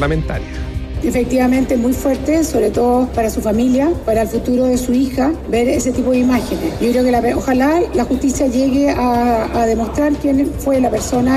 parlamentaria. Efectivamente, muy fuerte, sobre todo para su familia, para el futuro de su hija, ver ese tipo de imágenes. Yo creo que ojalá la justicia llegue a demostrar quién fue la persona.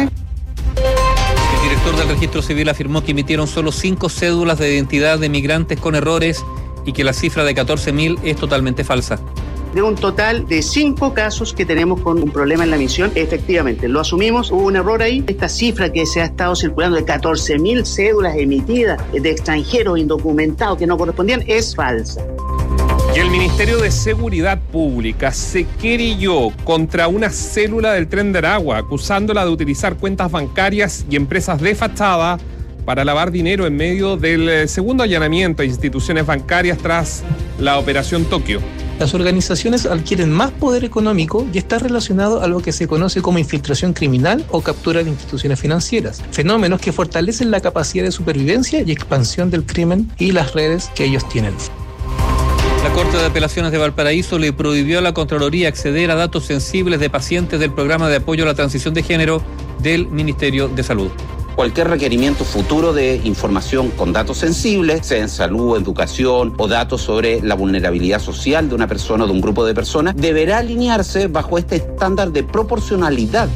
El director del Registro Civil afirmó que emitieron solo 5 cédulas de identidad de migrantes con errores y que la cifra de 14.000 es totalmente falsa. De un total de 5 casos que tenemos con un problema en la emisión, efectivamente, lo asumimos, hubo un error ahí. Esta cifra que se ha estado circulando de 14.000 cédulas emitidas de extranjeros indocumentados que no correspondían es falsa. Y el Ministerio de Seguridad Pública se querelló contra una célula del Tren de Aragua, acusándola de utilizar cuentas bancarias y empresas de fachada para lavar dinero en medio del segundo allanamiento a instituciones bancarias tras la Operación Tokio. Las organizaciones adquieren más poder económico y está relacionado a lo que se conoce como infiltración criminal o captura de instituciones financieras, fenómenos que fortalecen la capacidad de supervivencia y expansión del crimen y las redes que ellos tienen. La Corte de Apelaciones de Valparaíso le prohibió a la Contraloría acceder a datos sensibles de pacientes del programa de apoyo a la transición de género del Ministerio de Salud. Cualquier requerimiento futuro de información con datos sensibles, sea en salud, educación o datos sobre la vulnerabilidad social de una persona o de un grupo de personas, deberá alinearse bajo este estándar de proporcionalidad.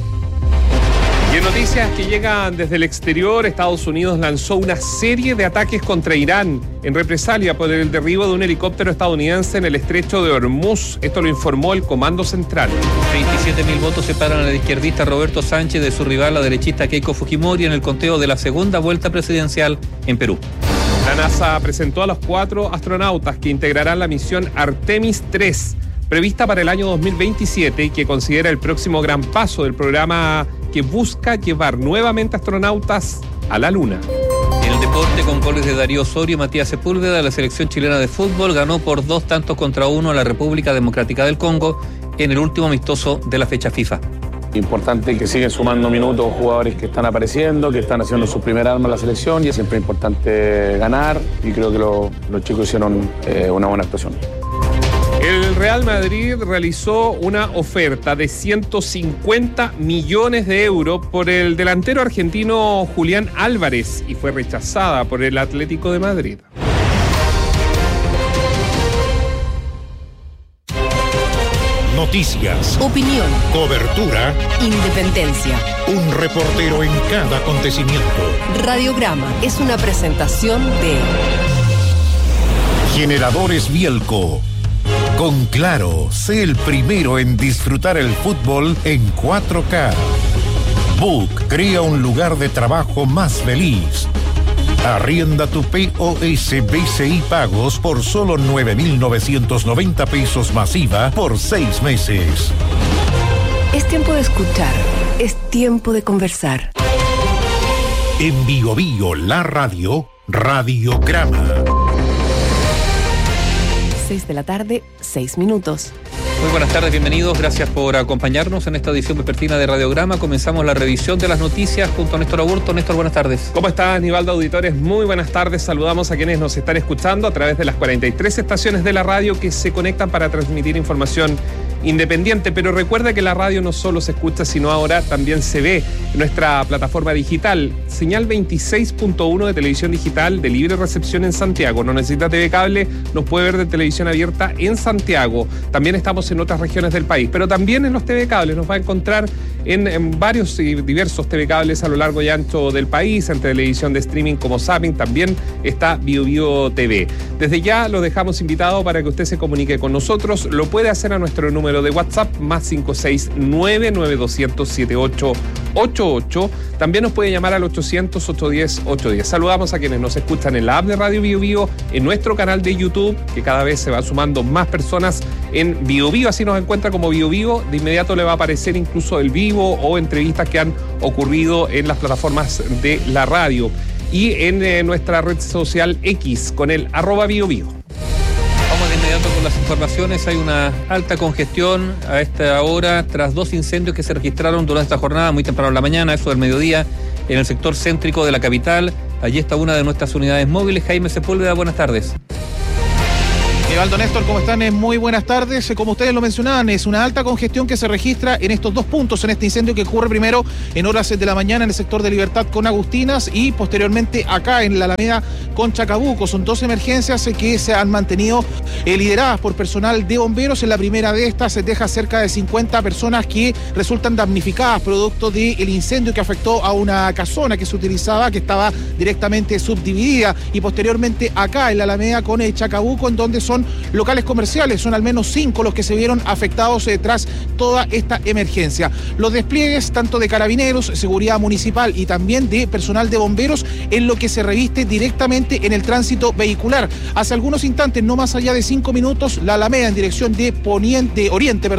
Y en noticias que llegan desde el exterior, Estados Unidos lanzó una serie de ataques contra Irán en represalia por el derribo de un helicóptero estadounidense en el estrecho de Hormuz. Esto lo informó el Comando Central. 27.000 votos separan al izquierdista Roberto Sánchez de su rival, la derechista Keiko Fujimori, en el conteo de la segunda vuelta presidencial en Perú. La NASA presentó a los 4 astronautas que integrarán la misión Artemis 3, prevista para el año 2027 y que considera el próximo gran paso del programa que busca llevar nuevamente astronautas a la Luna. En el deporte, con goles de Darío Osorio y Matías Sepúlveda, la selección chilena de fútbol ganó por 2-1 a la República Democrática del Congo en el último amistoso de la fecha FIFA. Importante que siguen sumando minutos jugadores que están apareciendo, que están haciendo su primer arma en la selección, y es siempre importante ganar, y creo que los chicos hicieron una buena actuación. El Real Madrid realizó una oferta de 150 millones de euros por el delantero argentino Julián Álvarez y fue rechazada por el Atlético de Madrid. Noticias, opinión, cobertura, independencia. Un reportero en cada acontecimiento. Radiograma es una presentación de Generadores Bielco. Con Claro, sé el primero en disfrutar el fútbol en 4K. Book crea un lugar de trabajo más feliz. Arrienda tu POS BCI Pagos por solo 9.990 pesos masiva por 6 meses. Es tiempo de escuchar, es tiempo de conversar. En Bio Bio, la radio, Radiograma. 6 de la tarde, 6 minutos. Muy buenas tardes, bienvenidos, gracias por acompañarnos en esta edición vespertina de Radiograma. Comenzamos la revisión de las noticias junto a Néstor Aburto. Néstor, buenas tardes. ¿Cómo estás, Aníbaldo, auditores? Muy buenas tardes. Saludamos a quienes nos están escuchando a través de las 43 estaciones de la radio que se conectan para transmitir información independiente, pero recuerda que la radio no solo se escucha, sino ahora también se ve en nuestra plataforma digital, señal 26.1 de televisión digital de libre recepción en Santiago. No necesita TV cable, nos puede ver de televisión abierta en Santiago. También estamos en otras regiones del país, pero también en los TV cables. Nos va a encontrar en varios y diversos TV cables a lo largo y ancho del país, en televisión de streaming como Zapping, también está Bio Bio TV. Desde ya lo dejamos invitado para que usted se comunique con nosotros. Lo puede hacer a nuestro número de WhatsApp más 569-9200-7888. También nos puede llamar al 800-810-810. Saludamos a quienes nos escuchan en la app de Radio Bio Bio, en nuestro canal de YouTube, que cada vez se va sumando más personas en Bio Bio. Así nos encuentra como Bio Bio. De inmediato le va a aparecer incluso el vivo o entrevistas que han ocurrido en las plataformas de la radio. Y en nuestra red social X con el @BioBio. Vamos de inmediato con las informaciones. Hay una alta congestión a esta hora tras 2 incendios que se registraron durante esta jornada muy temprano en la mañana, eso del mediodía, en el sector céntrico de la capital. Allí está una de nuestras unidades móviles. Jaime Sepúlveda, buenas tardes. Evaldo, Néstor, ¿cómo están? Muy buenas tardes. Como ustedes lo mencionaban, es una alta congestión que se registra en estos dos puntos, en este incendio que ocurre primero en horas de la mañana en el sector de Libertad con Agustinas y posteriormente acá en la Alameda con Chacabuco. Son dos emergencias que se han mantenido lideradas por personal de bomberos. En la primera de estas se deja cerca de 50 personas que resultan damnificadas producto del incendio que afectó a una casona que se utilizaba, que estaba directamente subdividida, y posteriormente acá en la Alameda con Chacabuco, en donde son locales comerciales. Son al menos 5 los que se vieron afectados tras toda esta emergencia. Los despliegues tanto de carabineros, seguridad municipal y también de personal de bomberos en lo que se reviste directamente en el tránsito vehicular. Hace algunos instantes, no más allá de 5 minutos, la Alameda en dirección de oriente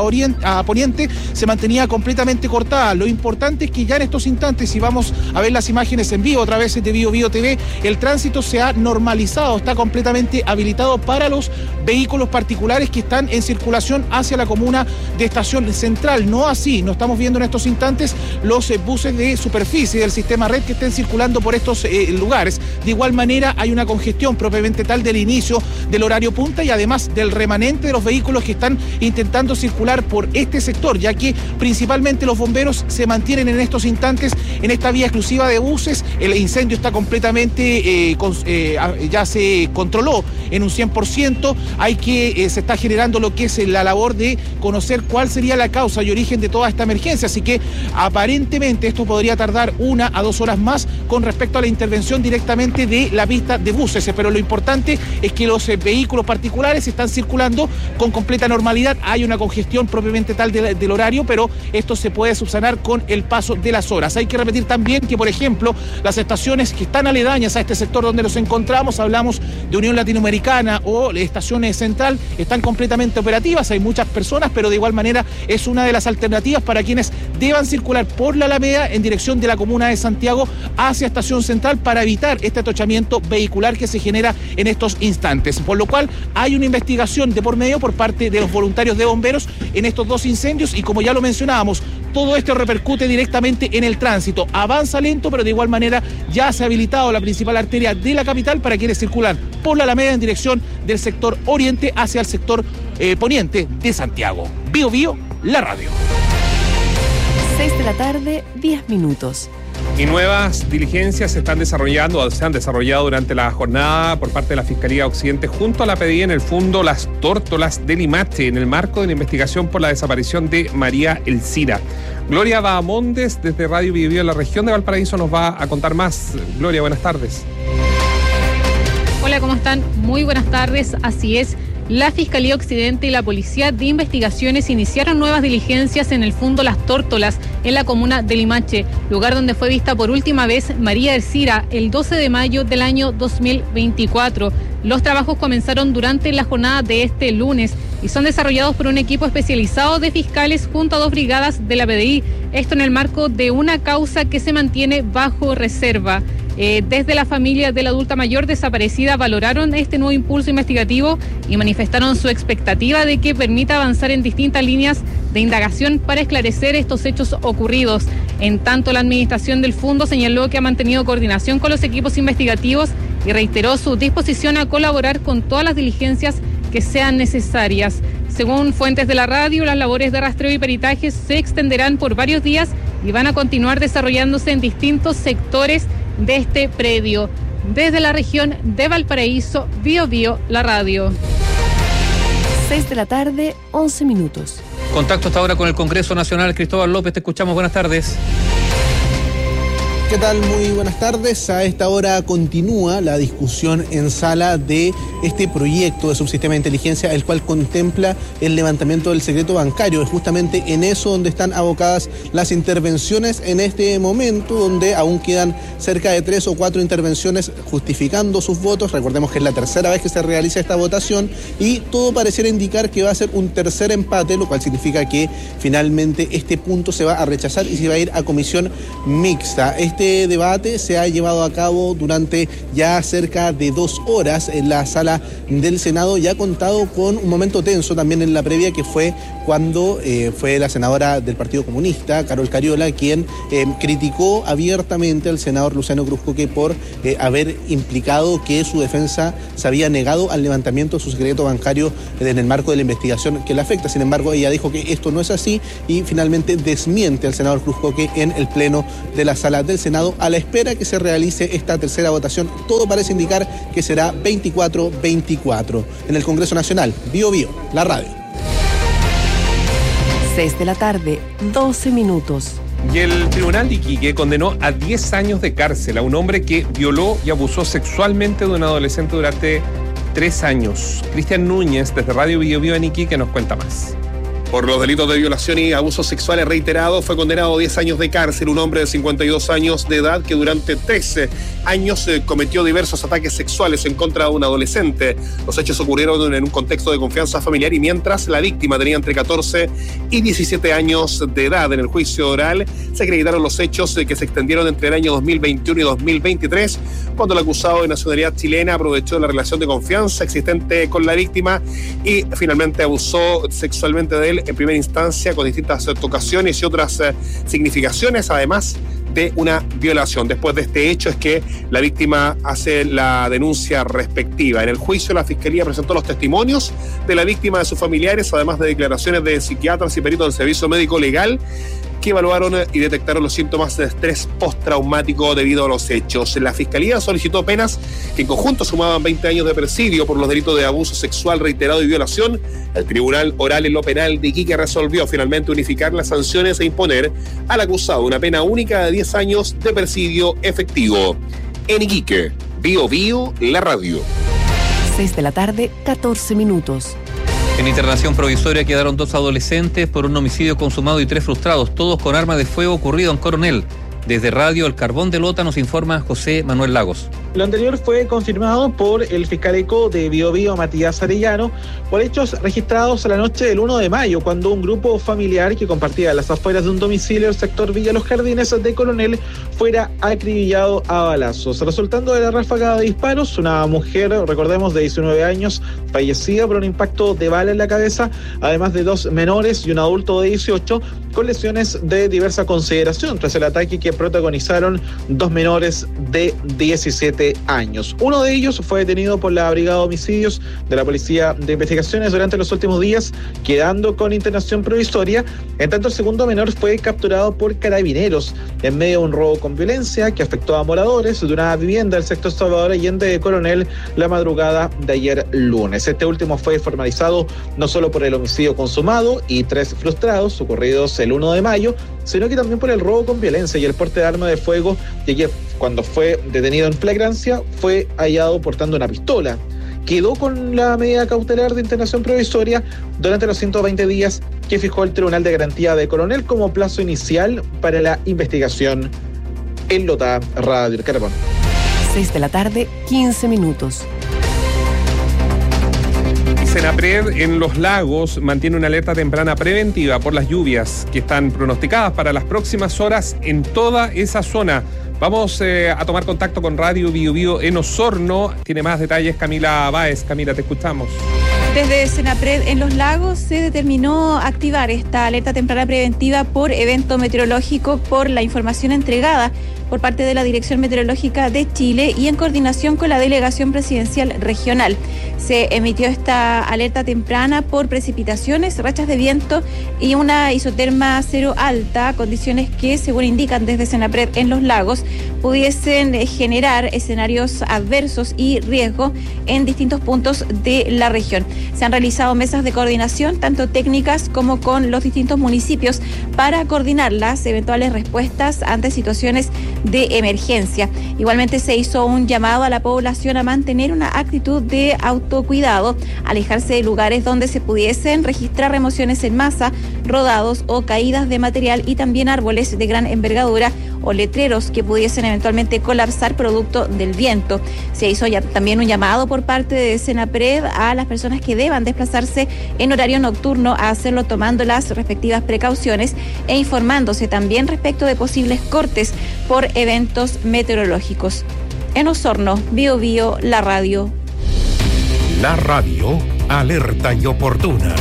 a poniente se mantenía completamente cortada. Lo importante es que ya en estos instantes, si vamos a ver las imágenes en vivo a través de Bio TV, el tránsito se ha normalizado, está completamente habilitado para los vehículos particulares que están en circulación hacia la comuna de Estación Central. No así, no estamos viendo en estos instantes los buses de superficie del sistema red que estén circulando por estos lugares. De igual manera, hay una congestión propiamente tal del inicio del horario punta y además del remanente de los vehículos que están intentando circular por este sector, ya que principalmente los bomberos se mantienen en estos instantes en esta vía exclusiva de buses. El incendio está completamente, ya se controló en un 100%. Se está generando lo que es la labor de conocer cuál sería la causa y origen de toda esta emergencia, así que aparentemente esto podría tardar 1 a 2 horas más con respecto a la intervención directamente de la pista de buses, pero lo importante es que los vehículos particulares están circulando con completa normalidad. Hay una congestión propiamente tal del horario, pero esto se puede subsanar con el paso de las horas. Hay que repetir también que, por ejemplo, las estaciones que están aledañas a este sector donde nos encontramos, hablamos de Unión Latinoamericana o Estaciones Central, están completamente operativas. Hay muchas personas, pero de igual manera es una de las alternativas para quienes deban circular por la Alameda en dirección de la comuna de Santiago hacia Estación Central para evitar este atochamiento vehicular que se genera en estos instantes. Por lo cual hay una investigación de por medio por parte de los voluntarios de bomberos en estos dos incendios y, como ya lo mencionábamos, todo esto repercute directamente en el tránsito. Avanza lento, pero de igual manera ya se ha habilitado la principal arteria de la capital para quienes circulan por la Alameda en dirección del sector oriente hacia el sector poniente de Santiago. Bio, la radio. 6 de la tarde, 10 minutos. Y nuevas diligencias se han desarrollado durante la jornada por parte de la Fiscalía Occidente junto a la PDI en el fondo Las Tórtolas de Limache, en el marco de la investigación por la desaparición de María Elcira. Gloria Bahamondes, desde Radio Bio en la región de Valparaíso, nos va a contar más. Gloria, buenas tardes. Hola, ¿cómo están? Muy buenas tardes, así es. La Fiscalía Occidente y la Policía de Investigaciones iniciaron nuevas diligencias en el fondo Las Tórtolas, en la comuna de Limache, lugar donde fue vista por última vez María Elcira el 12 de mayo del año 2024. Los trabajos comenzaron durante la jornada de este lunes y son desarrollados por un equipo especializado de fiscales junto a 2 brigadas de la PDI. Esto en el marco de una causa que se mantiene bajo reserva. Desde la familia de la adulta mayor desaparecida valoraron este nuevo impulso investigativo y manifestaron su expectativa de que permita avanzar en distintas líneas de indagación para esclarecer estos hechos ocurridos. En tanto, la administración del fondo señaló que ha mantenido coordinación con los equipos investigativos y reiteró su disposición a colaborar con todas las diligencias que sean necesarias. Según fuentes de la radio, las labores de rastreo y peritaje se extenderán por varios días y van a continuar desarrollándose en distintos sectores de este predio. Desde la región de Valparaíso, Bio, la radio. 6 de la tarde, 11 minutos. Contacto hasta ahora con el Congreso Nacional. Cristóbal López, te escuchamos. Buenas tardes. ¿Qué tal? Muy buenas tardes. A esta hora continúa la discusión en sala de este proyecto de subsistema de inteligencia, el cual contempla el levantamiento del secreto bancario. Es justamente en eso donde están abocadas las intervenciones en este momento, donde aún quedan cerca de 3 o 4 intervenciones justificando sus votos. Recordemos que es la tercera vez que se realiza esta votación y todo pareciera indicar que va a ser un tercer empate, lo cual significa que finalmente este punto se va a rechazar y se va a ir a comisión mixta. Este Este debate se ha llevado a cabo durante ya cerca de 2 horas en la sala del Senado y ha contado con un momento tenso también en la previa, que fue cuando fue la senadora del Partido Comunista, Carol Cariola, quien criticó abiertamente al senador Luciano Cruzcoque por haber implicado que su defensa se había negado al levantamiento de su secreto bancario en el marco de la investigación que le afecta. Sin embargo, ella dijo que esto no es así y finalmente desmiente al senador Cruzcoque en el pleno de la sala del Senado, a la espera que se realice esta tercera votación. Todo parece indicar que será 24-24. En el Congreso Nacional, Bío Bío, la radio. 6 de la tarde, 12 minutos. Y el Tribunal de Iquique condenó a 10 años de cárcel a un hombre que violó y abusó sexualmente de un adolescente durante 3 años. Cristian Núñez, desde Radio Bío Bío en Iquique, nos cuenta más. Por los delitos de violación y abusos sexuales reiterados fue condenado a 10 años de cárcel un hombre de 52 años de edad que durante 13 años cometió diversos ataques sexuales en contra de un adolescente. Los hechos ocurrieron en un contexto de confianza familiar y mientras la víctima tenía entre 14 y 17 años de edad. En el juicio oral se acreditaron los hechos que se extendieron entre el año 2021 y 2023, cuando el acusado de nacionalidad chilena aprovechó la relación de confianza existente con la víctima y finalmente abusó sexualmente de él en primera instancia con distintas ocasiones y otras significaciones, además de una violación. Después de este hecho es que la víctima hace la denuncia respectiva. En el juicio la Fiscalía presentó los testimonios de la víctima y de sus familiares, además de declaraciones de psiquiatras y peritos del Servicio Médico Legal que evaluaron y detectaron los síntomas de estrés postraumático debido a los hechos. La Fiscalía solicitó penas que en conjunto sumaban 20 años de presidio por los delitos de abuso sexual reiterado y violación. El Tribunal Oral en lo Penal de Iquique resolvió finalmente unificar las sanciones e imponer al acusado una pena única de 10 años de presidio efectivo. En Iquique, Bío Bío, la radio. 6 de la tarde, 14 minutos. En internación provisoria quedaron 2 adolescentes por un homicidio consumado y 3 frustrados, todos con arma de fuego ocurrido en Coronel. Desde Radio El Carbón de Lota nos informa José Manuel Lagos. Lo anterior fue confirmado por el fiscal ECO de Bío Bío, Matías Arellano, por hechos registrados a la noche del 1 de mayo, cuando un grupo familiar que compartía las afueras de un domicilio del sector Villa Los Jardines de Coronel fuera acribillado a balazos. Resultando de la ráfaga de disparos, una mujer, recordemos, de 19 años, fallecida por un impacto de bala en la cabeza, además de 2 menores y un adulto de 18, con lesiones de diversa consideración, tras el ataque que protagonizaron 2 menores de 17 años. Uno de ellos fue detenido por la Brigada de Homicidios de la Policía de Investigaciones durante los últimos días, quedando con internación provisoria. En tanto, el segundo menor fue capturado por carabineros en medio de un robo con violencia que afectó a moradores de una vivienda del sector Salvador Allende de Coronel la madrugada de ayer lunes. Este último fue formalizado no solo por el homicidio consumado y 3 frustrados ocurridos el 1 de mayo, sino que también por el robo con violencia y el porte de arma de fuego, y que cuando fue detenido en flagrancia fue hallado portando una pistola. Quedó con la medida cautelar de internación provisoria durante los 120 días que fijó el Tribunal de Garantía de Coronel como plazo inicial para la investigación. En Lota, Radio El Carbón. 6 de la tarde, 15 minutos. Senapred en Los Lagos mantiene una alerta temprana preventiva por las lluvias que están pronosticadas para las próximas horas en toda esa zona. Vamos a tomar contacto con Radio Bío Bío en Osorno. Tiene más detalles Camila Báez. Camila, te escuchamos. Desde Senapred en Los Lagos se determinó activar esta alerta temprana preventiva por evento meteorológico por la información entregada por parte de la Dirección Meteorológica de Chile y en coordinación con la Delegación Presidencial Regional. Se emitió esta alerta temprana por precipitaciones, rachas de viento y una isoterma cero alta, condiciones que, según indican desde Senapred en Los Lagos, pudiesen generar escenarios adversos y riesgo en distintos puntos de la región. Se han realizado mesas de coordinación, tanto técnicas como con los distintos municipios, para coordinar las eventuales respuestas ante situaciones de emergencia. Igualmente se hizo un llamado a la población a mantener una actitud de autocuidado, alejarse de lugares donde se pudiesen registrar remociones en masa, rodados o caídas de material y también árboles de gran envergadura o letreros que pudiesen eventualmente colapsar producto del viento. Se hizo ya también un llamado por parte de Senapred a las personas que deban desplazarse en horario nocturno a hacerlo tomando las respectivas precauciones e informándose también respecto de posibles cortes por eventos meteorológicos. En Osorno, Bio Bio, la radio. La radio, alerta y oportuna.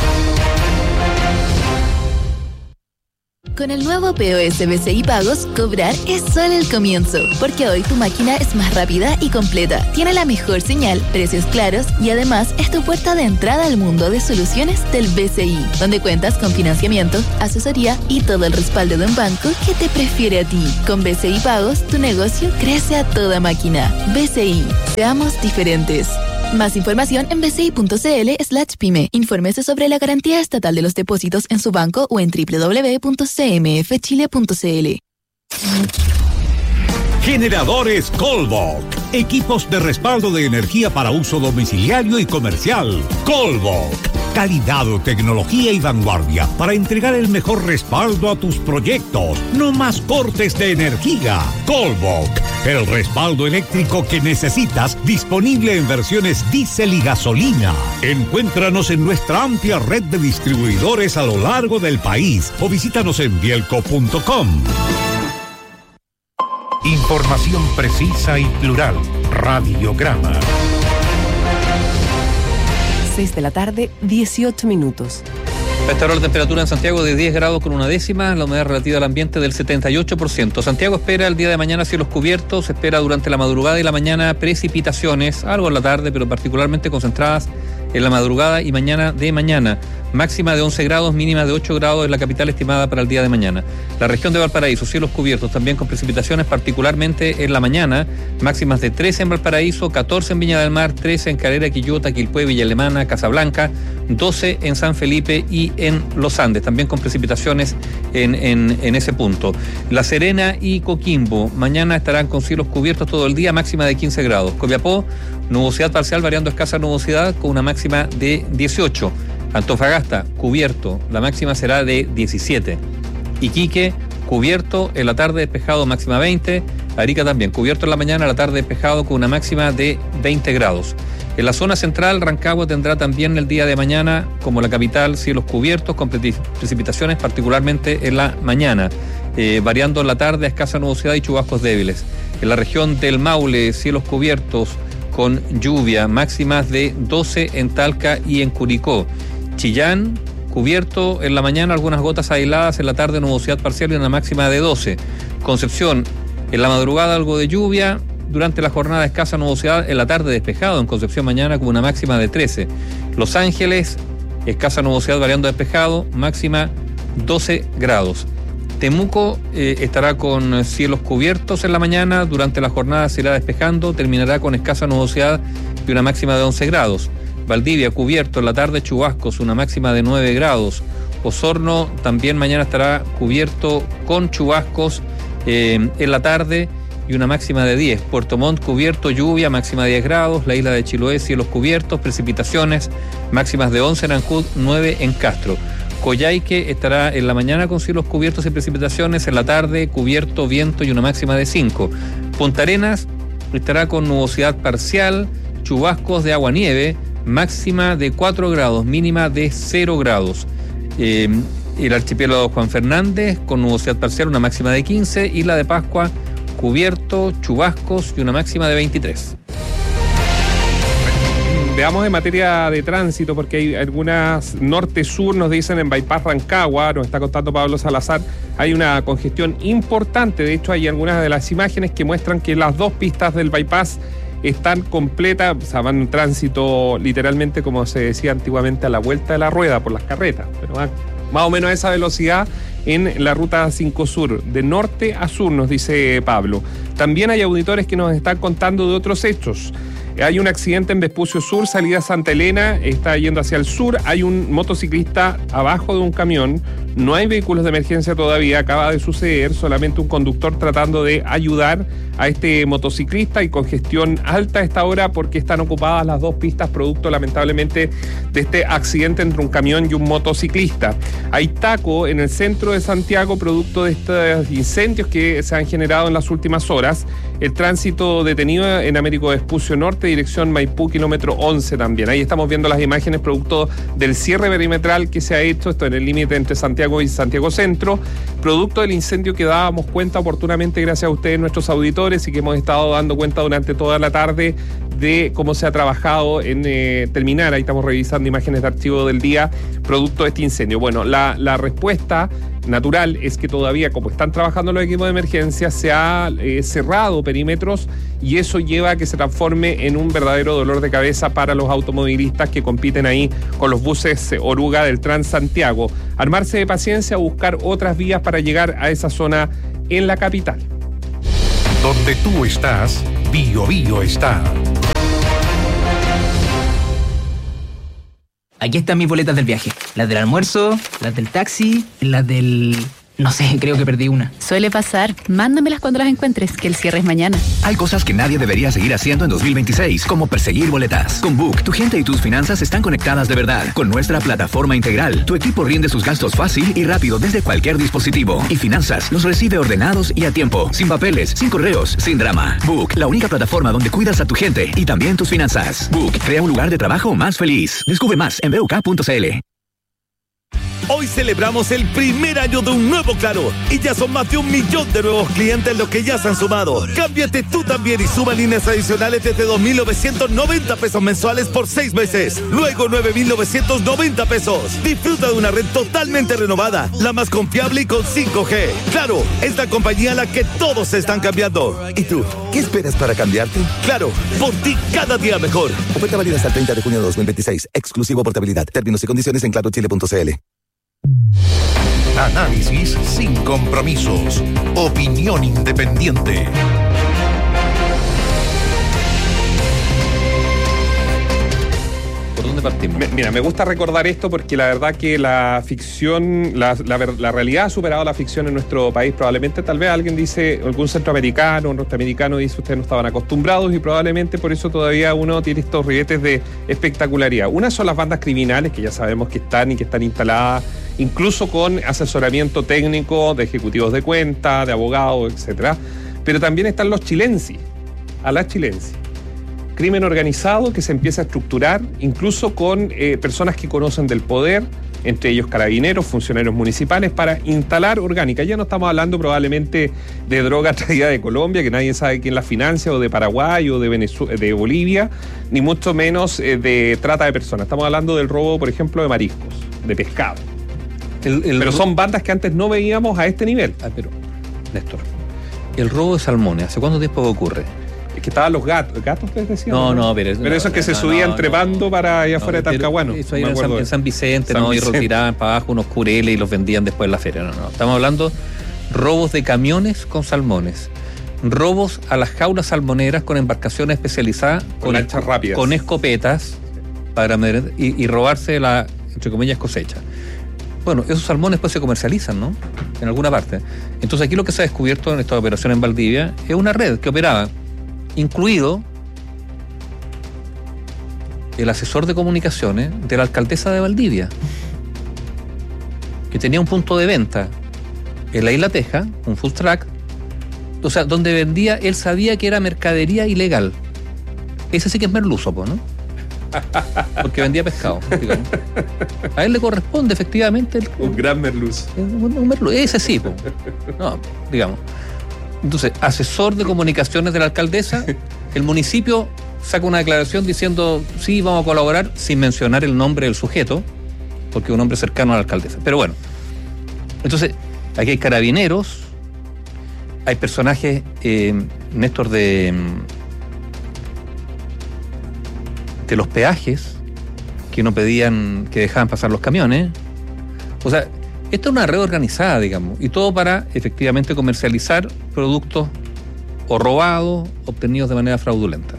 Con el nuevo POS BCI Pagos, cobrar es solo el comienzo, porque hoy tu máquina es más rápida y completa, tiene la mejor señal, precios claros y además es tu puerta de entrada al mundo de soluciones del BCI, donde cuentas con financiamiento, asesoría y todo el respaldo de un banco que te prefiere a ti. Con BCI Pagos, tu negocio crece a toda máquina. BCI, seamos diferentes. Más información en bci.cl/pyme. Infórmese sobre la garantía estatal de los depósitos en su banco o en www.cmfchile.cl. Generadores Colbok. Equipos de respaldo de energía para uso domiciliario y comercial. Colbok. Calidad, tecnología y vanguardia para entregar el mejor respaldo a tus proyectos. No más cortes de energía. Colbok. El respaldo eléctrico que necesitas, disponible en versiones diésel y gasolina. Encuéntranos en nuestra amplia red de distribuidores a lo largo del país o visítanos en bielco.com. Información precisa y plural. Radiograma. 6 de la tarde, 18 minutos. A esta hora la temperatura en Santiago de 10 grados con una décima, la humedad relativa al ambiente del 78%. Santiago espera el día de mañana cielos cubiertos, espera durante la madrugada y la mañana precipitaciones, algo en la tarde, pero particularmente concentradas en la madrugada y mañana de mañana. Máxima de 11 grados, mínima de 8 grados en la capital estimada para el día de mañana. La región de Valparaíso, cielos cubiertos también con precipitaciones, particularmente en la mañana. Máximas de 13 en Valparaíso, 14 en Viña del Mar, 13 en Calera, Quillota, Quilpué, Villa Alemana, Casablanca, 12 en San Felipe y en Los Andes, también con precipitaciones en ese punto. La Serena y Coquimbo, mañana estarán con cielos cubiertos todo el día, máxima de 15 grados. Copiapó, nubosidad parcial variando escasa nubosidad con una máxima de 18. Antofagasta, cubierto, la máxima será de 17. Iquique, cubierto, en la tarde despejado, máxima 20. Arica también, cubierto en la mañana, en la tarde despejado con una máxima de 20 grados. En la zona central, Rancagua tendrá también el día de mañana, como la capital, cielos cubiertos con precipitaciones, particularmente en la mañana, variando en la tarde a escasa nubosidad y chubascos débiles. En la región del Maule, cielos cubiertos con lluvia, máximas de 12 en Talca y en Curicó. Chillán, cubierto en la mañana, algunas gotas aisladas, en la tarde nubosidad parcial y una máxima de 12. Concepción, en la madrugada algo de lluvia, durante la jornada escasa nubosidad, en la tarde despejado en Concepción mañana con una máxima de 13. Los Ángeles, escasa nubosidad variando despejado, máxima 12 grados. Temuco estará con cielos cubiertos en la mañana, durante la jornada se irá despejando, terminará con escasa nubosidad y una máxima de 11 grados. Valdivia, cubierto, en la tarde chubascos, una máxima de 9 grados. Osorno también mañana estará cubierto con chubascos en la tarde y una máxima de 10. Puerto Montt, cubierto, lluvia, máxima de 10 grados. La isla de Chiloé, cielos cubiertos, precipitaciones, máximas de 11 en Ancud, 9 en Castro. Coyhaique estará en la mañana con cielos cubiertos y precipitaciones, en la tarde cubierto, viento y una máxima de 5. Punta Arenas estará con nubosidad parcial, chubascos de agua-nieve, máxima de 4 grados, mínima de 0 grados. El archipiélago Juan Fernández con nubosidad parcial, una máxima de 15, Isla de Pascua cubierto, chubascos y una máxima de 23. Veamos en materia de tránsito, porque hay algunas norte-sur, nos dicen en Bypass Rancagua, nos está contando Pablo Salazar, hay una congestión importante. De hecho, hay algunas de las imágenes que muestran que las dos pistas del bypass están completas, o sea, van en tránsito literalmente, como se decía antiguamente, a la vuelta de la rueda por las carretas, pero van más o menos a esa velocidad en la ruta 5 Sur, de norte a sur, nos dice Pablo. También hay auditores que nos están contando de otros hechos. Hay un accidente en Vespucio Sur, salida Santa Elena, está yendo hacia el sur. Hay un motociclista abajo de un camión, No hay vehículos de emergencia todavía, acaba de suceder, solamente un conductor tratando de ayudar a este motociclista y congestión alta a esta hora porque están ocupadas las dos pistas producto lamentablemente de este accidente entre un camión y un motociclista. Hay taco en el centro de Santiago producto de estos incendios que se han generado en las últimas horas. El tránsito detenido en Américo Vespucio Norte, dirección Maipú, kilómetro 11 también. Ahí estamos viendo las imágenes producto del cierre perimetral que se ha hecho, esto en el límite entre Santiago y Santiago Centro, producto del incendio que dábamos cuenta oportunamente gracias a ustedes, nuestros auditores, y que hemos estado dando cuenta durante toda la tarde de cómo se ha trabajado en terminar. Ahí estamos revisando imágenes de archivo del día, producto de este incendio. Bueno, la respuesta natural es que todavía, como están trabajando los equipos de emergencia, se ha cerrado perímetros y eso lleva a que se transforme en un verdadero dolor de cabeza para los automovilistas que compiten ahí con los buses Oruga del Transantiago. Armarse de paciencia, buscar otras vías para llegar a esa zona en la capital. Donde tú estás, Bio Bio está. Aquí están mis boletas del viaje. Las del almuerzo, las del taxi, las del... No sé, creo que perdí una. Suele pasar. Mándamelas cuando las encuentres, que el cierre es mañana. Hay cosas que nadie debería seguir haciendo en 2026, como perseguir boletas. Con Book, tu gente y tus finanzas están conectadas de verdad. Con nuestra plataforma integral, tu equipo rinde sus gastos fácil y rápido desde cualquier dispositivo. Y finanzas los recibe ordenados y a tiempo, sin papeles, sin correos, sin drama. Book, la única plataforma donde cuidas a tu gente y también tus finanzas. Book, crea un lugar de trabajo más feliz. Descubre más en BUK.cl. Hoy celebramos el primer año de un nuevo Claro y ya son más de 1 millón de nuevos clientes los que ya se han sumado. Cámbiate tú también y suma líneas adicionales desde 2.990 pesos mensuales por 6 meses. Luego 9.990 pesos. Disfruta de una red totalmente renovada, la más confiable y con 5G. Claro, es la compañía a la que todos se están cambiando. ¿Y tú? ¿Qué esperas para cambiarte? Claro, por ti cada día mejor. Oferta válida hasta el 30 de junio de 2026. Exclusivo portabilidad. Términos y condiciones en clarochile.cl. Análisis sin compromisos. Opinión independiente. ¿Por dónde partimos? Mira, me gusta recordar esto porque la verdad que la ficción, la realidad ha superado la ficción en nuestro país. Probablemente, tal vez alguien dice, algún centroamericano, un norteamericano dice, ustedes no estaban acostumbrados y probablemente por eso todavía uno tiene estos ribetes de espectacularidad. Una son las bandas criminales que ya sabemos que están y que están instaladas incluso con asesoramiento técnico de ejecutivos de cuenta, de abogados, etcétera. Pero también están los chilensis, a las chilensis. Crimen organizado que se empieza a estructurar incluso con personas que conocen del poder, entre ellos carabineros, funcionarios municipales, para instalar orgánica. Ya no estamos hablando probablemente de droga traída de Colombia, que nadie sabe quién la financia, o de Paraguay, o de Bolivia, ni mucho menos de trata de personas. Estamos hablando del robo, por ejemplo, de mariscos, de pescado. Pero son bandas que antes no veíamos a este nivel. Pero, Néstor, el robo de salmones, ¿hace cuánto tiempo que ocurre? Es que estaban los gatos. ¿Gatos ustedes decían? Pero esos que se subían trepando para allá afuera de Talcahuano. Eso ahí en San Vicente, y retiraban para abajo unos cureles y los vendían después en la feria. No. Estamos hablando robos de camiones con salmones. Robos a las jaulas salmoneras con embarcaciones especializadas, con lanchas rápidas, con escopetas, para y robarse la, entre comillas, cosecha. Bueno, esos salmones pues se comercializan, ¿no? En alguna parte. Entonces aquí lo que se ha descubierto en esta operación en Valdivia es una red que operaba, incluido el asesor de comunicaciones de la alcaldesa de Valdivia, que tenía un punto de venta en la Isla Teja, un food truck, o sea, donde vendía, él sabía que era mercadería ilegal. Ese sí que es merluzo, ¿no? Porque vendía pescado, digamos. A él le corresponde efectivamente un gran merluzo. Un merluzo, ese sí, no, digamos. Entonces, asesor de comunicaciones de la alcaldesa, el municipio saca una declaración diciendo sí, vamos a colaborar, sin mencionar el nombre del sujeto, porque es un hombre cercano a la alcaldesa. Pero bueno, entonces, aquí hay carabineros, hay personajes, Néstor, de los peajes que no pedían, que dejaban pasar los camiones. O sea, esto es una red organizada, digamos, y todo para efectivamente comercializar productos o robados, obtenidos de manera fraudulenta.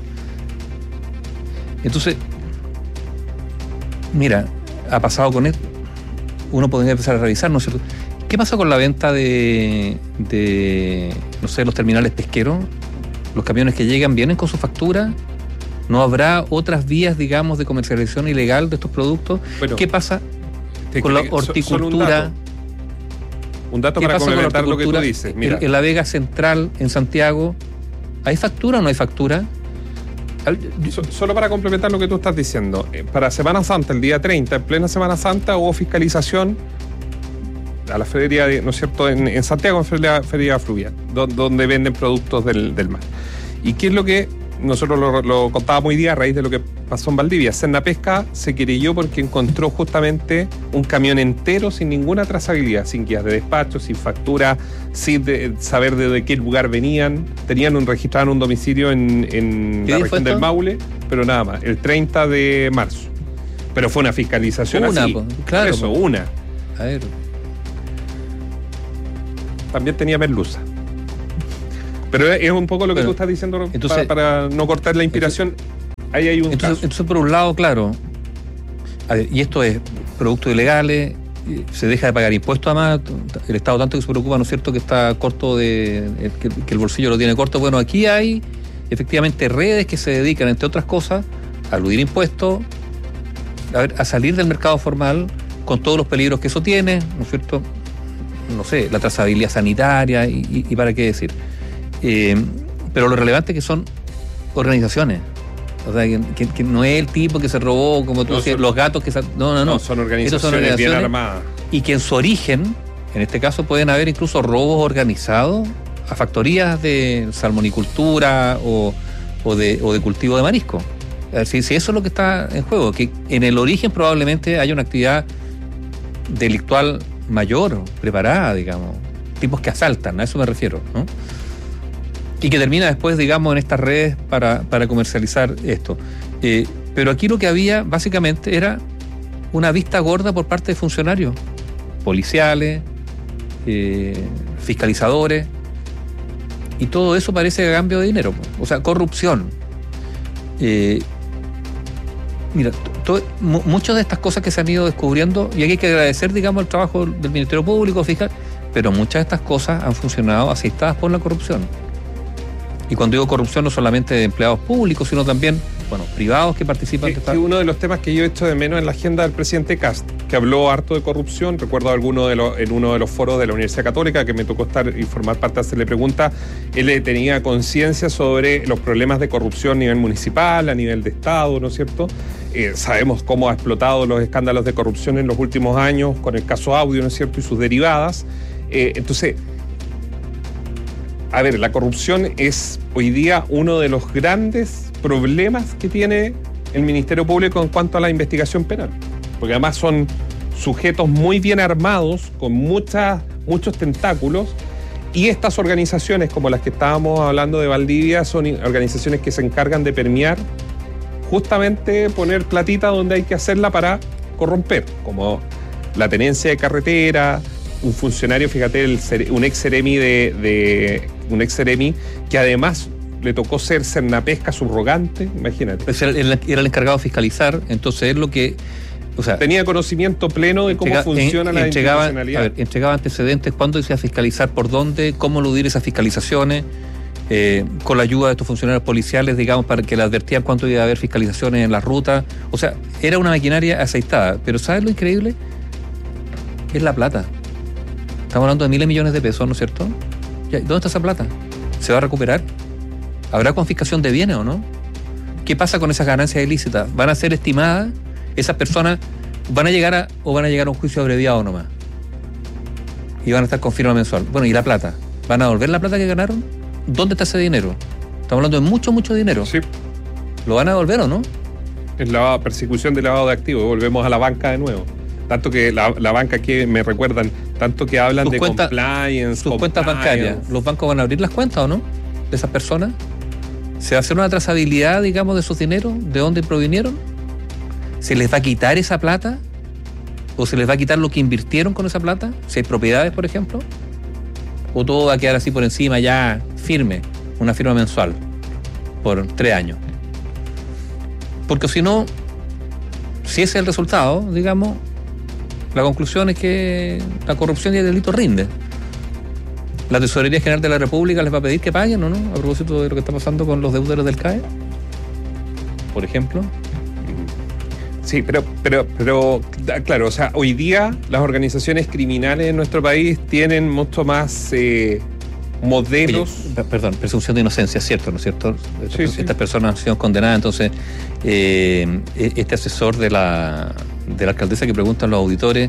Entonces, mira, ha pasado con esto. uno podría empezar a revisar, ¿no es cierto? ¿Qué pasa con la venta de no sé, los terminales pesqueros? ¿Los camiones que llegan vienen con su factura? ¿No habrá otras vías, digamos, de comercialización ilegal de estos productos? Bueno, ¿qué pasa con la horticultura? Un dato para complementar lo que tú dices. Mira. En la Vega Central, en Santiago, ¿hay factura o no hay factura? Solo para complementar lo que tú estás diciendo, para Semana Santa, el día 30, en plena Semana Santa, hubo fiscalización a la feria, ¿no es cierto?, en Santiago, en feria fluvial, donde venden productos del mar. ¿Y qué es lo que nosotros lo contábamos hoy día a raíz de lo que pasó en Valdivia? Sernapesca se querelló porque encontró justamente un camión entero sin ninguna trazabilidad, sin guías de despacho, sin factura, sin saber de qué lugar venían. Tenían registrado un domicilio en la región del Maule, pero nada más, el 30 de marzo. Pero fue una fiscalización así. Claro. Eso, una. A ver. También tenía merluza. Pero es un poco lo que tú estás diciendo, entonces, para no cortar la inspiración. Ahí hay un caso. Entonces, por un lado, claro, a ver, y esto es productos ilegales, se deja de pagar impuestos además, el Estado tanto que se preocupa, ¿no es cierto?, que está corto que el bolsillo lo tiene corto. Bueno, aquí hay efectivamente redes que se dedican, entre otras cosas, a eludir impuestos, a salir del mercado formal con todos los peligros que eso tiene, ¿no es cierto? No sé, la trazabilidad sanitaria y para qué decir. Pero lo relevante es que son organizaciones. O sea, que no es el tipo que se robó, como tú decías, los gatos que no. Son organizaciones bien armadas. Y que en su origen, en este caso, pueden haber incluso robos organizados a factorías de salmonicultura o de cultivo de marisco. Si eso es lo que está en juego, que en el origen probablemente haya una actividad delictual mayor, preparada, digamos. Tipos que asaltan, a eso me refiero, ¿no? Y que termina después, digamos, en estas redes para comercializar esto. Pero aquí lo que había, básicamente, era una vista gorda por parte de funcionarios, policiales, fiscalizadores, y todo eso parece a cambio de dinero. O sea, corrupción. Mira, muchas de estas cosas que se han ido descubriendo, y aquí hay que agradecer, digamos, el trabajo del Ministerio Público, fiscal, pero muchas de estas cosas han funcionado aceitadas por la corrupción. Y cuando digo corrupción, no solamente de empleados públicos, sino también, privados que participan. Que uno de los temas que yo he hecho de menos en la agenda del presidente Kast, que habló harto de corrupción. Recuerdo en uno de los foros de la Universidad Católica, que me tocó estar y formar parte de hacerle preguntas, él tenía conciencia sobre los problemas de corrupción a nivel municipal, a nivel de Estado, ¿no es cierto? Sabemos cómo ha explotado los escándalos de corrupción en los últimos años, con el caso Audio, ¿no es cierto?, y sus derivadas. Entonces, a ver, la corrupción es hoy día uno de los grandes problemas que tiene el Ministerio Público en cuanto a la investigación penal. Porque además son sujetos muy bien armados, con muchos tentáculos, y estas organizaciones, como las que estábamos hablando de Valdivia, son organizaciones que se encargan de permear, justamente poner platita donde hay que hacerla para corromper, como la tenencia de carretera. Un funcionario, fíjate, un ex seremi que además le tocó ser Sernapesca subrogante, imagínate. Pues era el encargado de fiscalizar, entonces es lo que... O sea, tenía conocimiento pleno de cómo funciona la institucionalidad. A ver, entregaba antecedentes, cuándo decía fiscalizar, por dónde, cómo eludir esas fiscalizaciones, con la ayuda de estos funcionarios policiales, digamos, para que le advertían cuánto iba a haber fiscalizaciones en las rutas. O sea, era una maquinaria aceitada. Pero ¿sabes lo increíble? Es la plata. Estamos hablando de miles de millones de pesos, ¿no es cierto? ¿Dónde está esa plata? ¿Se va a recuperar? ¿Habrá confiscación de bienes o no? ¿Qué pasa con esas ganancias ilícitas? ¿Van a ser estimadas? ¿Esas personas van a llegar a un juicio abreviado nomás? Y van a estar con firma mensual. Bueno, ¿y la plata? ¿Van a devolver la plata que ganaron? ¿Dónde está ese dinero? Estamos hablando de mucho dinero. Sí. ¿Lo van a devolver o no? Es la persecución de lavado de activos. Volvemos a la banca de nuevo. Tanto que la banca que me recuerdan, tanto que hablan de compliance. Sus cuentas bancarias, ¿los bancos van a abrir las cuentas o no? De esas personas. ¿Se va a hacer una trazabilidad, digamos, de sus dineros? ¿De dónde provinieron? ¿Se les va a quitar esa plata? ¿O se les va a quitar lo que invirtieron con esa plata? Si hay propiedades, por ejemplo. ¿O todo va a quedar así por encima, ya firme? Una firma mensual por 3 años. Porque si no, si ese es el resultado, digamos, La conclusión es que la corrupción y el delito rinde. ¿La Tesorería General de la República les va a pedir que paguen o no? A propósito de lo que está pasando con los deudores del CAE, por ejemplo. Sí, pero claro, o sea, hoy día las organizaciones criminales en nuestro país tienen mucho más modelos. Oye, perdón, presunción de inocencia, ¿cierto? ¿No es cierto? Sí. Estas personas han sido condenadas, entonces este asesor de la alcaldesa que preguntan los auditores,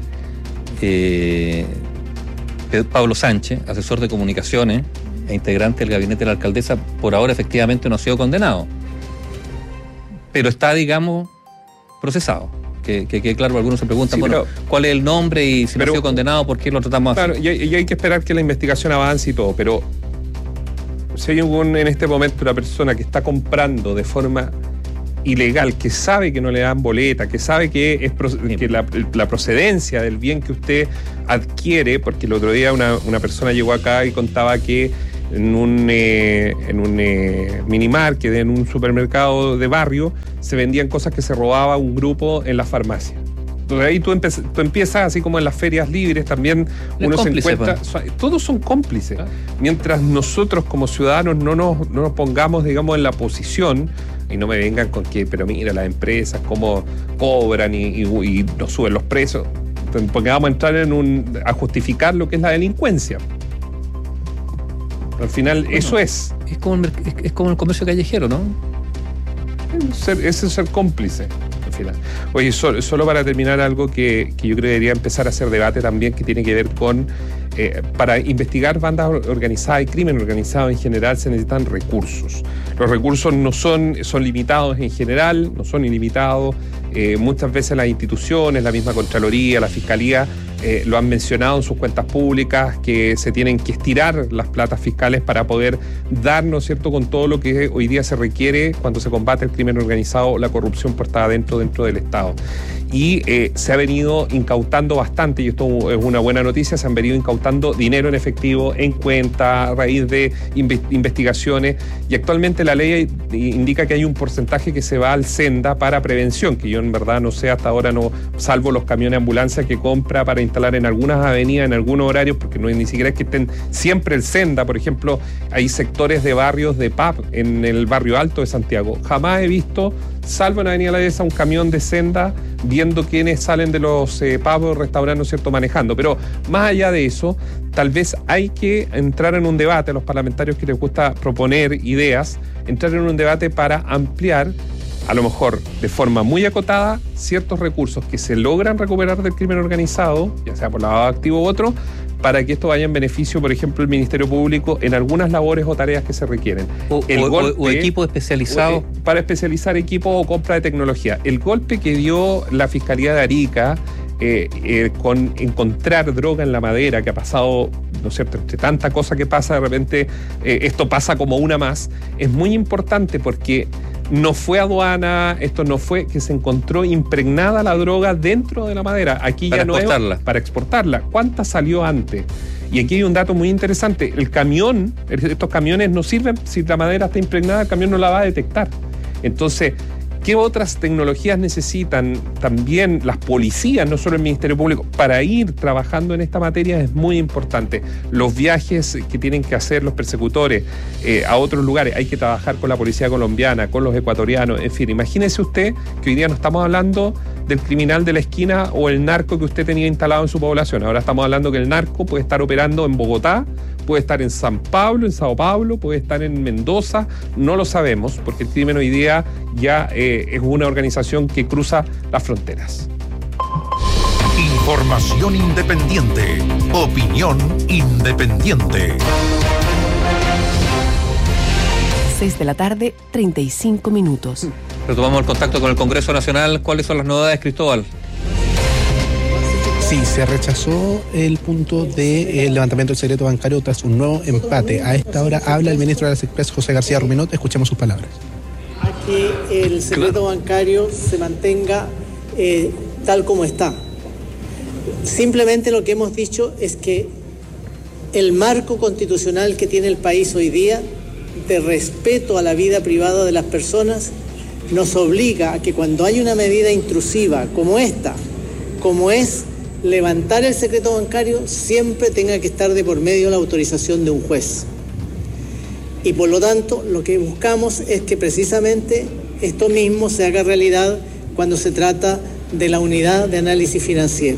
Pablo Sánchez, asesor de comunicaciones e integrante del gabinete de la alcaldesa, por ahora efectivamente no ha sido condenado, pero está, digamos, procesado. Que claro, algunos se preguntan, sí, bueno, ¿cuál es el nombre? Y si no ha sido condenado, ¿por qué lo tratamos así? Claro, y hay que esperar que la investigación avance y todo, pero si hay en este momento una persona que está comprando de forma ilegal, que sabe que no le dan boleta, que sabe que la procedencia del bien que usted adquiere, porque el otro día una persona llegó acá y contaba que en un minimarket, en un supermercado de barrio, se vendían cosas que se robaba un grupo en la farmacia. Entonces ahí tú empiezas, así como en las ferias libres también uno se encuentra, todos son cómplices. Mientras nosotros como ciudadanos no nos pongamos, digamos, en la posición, y no me vengan con que, pero mira, las empresas cómo cobran y nos suben los precios, porque vamos a entrar a justificar lo que es la delincuencia. Al final, bueno, eso es. Es como el comercio callejero, ¿no? Es ser cómplice, al final. Oye, solo para terminar, algo que yo creo que debería empezar a hacer debate también, que tiene que ver con, para investigar bandas organizadas y crimen organizado en general se necesitan recursos. Los recursos no son limitados en general, no son ilimitados. Muchas veces las instituciones, la misma Contraloría, la Fiscalía, lo han mencionado en sus cuentas públicas, que se tienen que estirar las platas fiscales para poder dar, ¿no es cierto?, con todo lo que hoy día se requiere cuando se combate el crimen organizado, la corrupción puesta dentro del Estado. Y se ha venido incautando bastante, y esto es una buena noticia, se han venido incautando dinero en efectivo, en cuenta, a raíz de investigaciones, y actualmente la ley indica que hay un porcentaje que se va al Senda para prevención, que yo en verdad no sé, hasta ahora no, salvo los camiones de ambulancia que compra para instalar en algunas avenidas, en algunos horarios, porque no es ni siquiera es que estén siempre el Senda. Por ejemplo, hay sectores de barrios de pub en el barrio alto de Santiago. Jamás he visto, salvo en Avenida La Dehesa, un camión de Senda viendo quiénes salen de los pubs, restaurantes, ¿no es cierto?, manejando. Pero más allá de eso, tal vez hay que entrar en un debate, a los parlamentarios que les gusta proponer ideas, entrar en un debate para ampliar, a lo mejor de forma muy acotada, ciertos recursos que se logran recuperar del crimen organizado, ya sea por lavado de activo u otro, para que esto vaya en beneficio, por ejemplo, del Ministerio Público en algunas labores o tareas que se requieren. O equipos especializados. Para especializar equipos o compra de tecnología. El golpe que dio la Fiscalía de Arica con encontrar droga en la madera, que ha pasado, ¿no es cierto?, entre tanta cosa que pasa, de repente esto pasa como una más, es muy importante porque no fue aduana, esto no fue que se encontró impregnada la droga dentro de la madera. Aquí ya no es para exportarla. ¿Cuánta salió antes? Y aquí hay un dato muy interesante. El camión, estos camiones no sirven, si la madera está impregnada, el camión no la va a detectar. Entonces, ¿qué otras tecnologías necesitan también las policías, no solo el Ministerio Público, para ir trabajando en esta materia? Es muy importante. Los viajes que tienen que hacer los persecutores a otros lugares, hay que trabajar con la policía colombiana, con los ecuatorianos, en fin. Imagínese usted que hoy día no estamos hablando del criminal de la esquina o el narco que usted tenía instalado en su población. Ahora estamos hablando que el narco puede estar operando en Bogotá, puede estar en San Pablo, en Sao Paulo, puede estar en Mendoza, no lo sabemos, porque el crimen hoy día ya es una organización que cruza las fronteras. Información independiente, opinión independiente. 6 de la tarde, 35 minutos. Retomamos el contacto con el Congreso Nacional. ¿Cuáles son las novedades, Cristóbal? Sí, se rechazó el punto del levantamiento del secreto bancario tras un nuevo empate. A esta hora habla el ministro de las Express, José García Ruminot. Escuchemos sus palabras. A que el secreto bancario se mantenga tal como está. Simplemente lo que hemos dicho es que el marco constitucional que tiene el país hoy día, de respeto a la vida privada de las personas, nos obliga a que cuando hay una medida intrusiva como esta, como es levantar el secreto bancario siempre tenga que estar de por medio la autorización de un juez. Y por lo tanto, lo que buscamos es que precisamente esto mismo se haga realidad cuando se trata de la unidad de análisis financiero.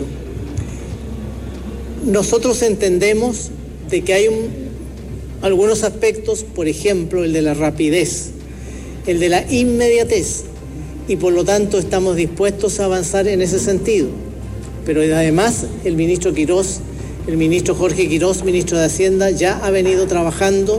Nosotros entendemos de que hay algunos aspectos, por ejemplo, el de la rapidez, el de la inmediatez, y por lo tanto estamos dispuestos a avanzar en ese sentido. Pero además el ministro Jorge Quirós, ministro de Hacienda, ya ha venido trabajando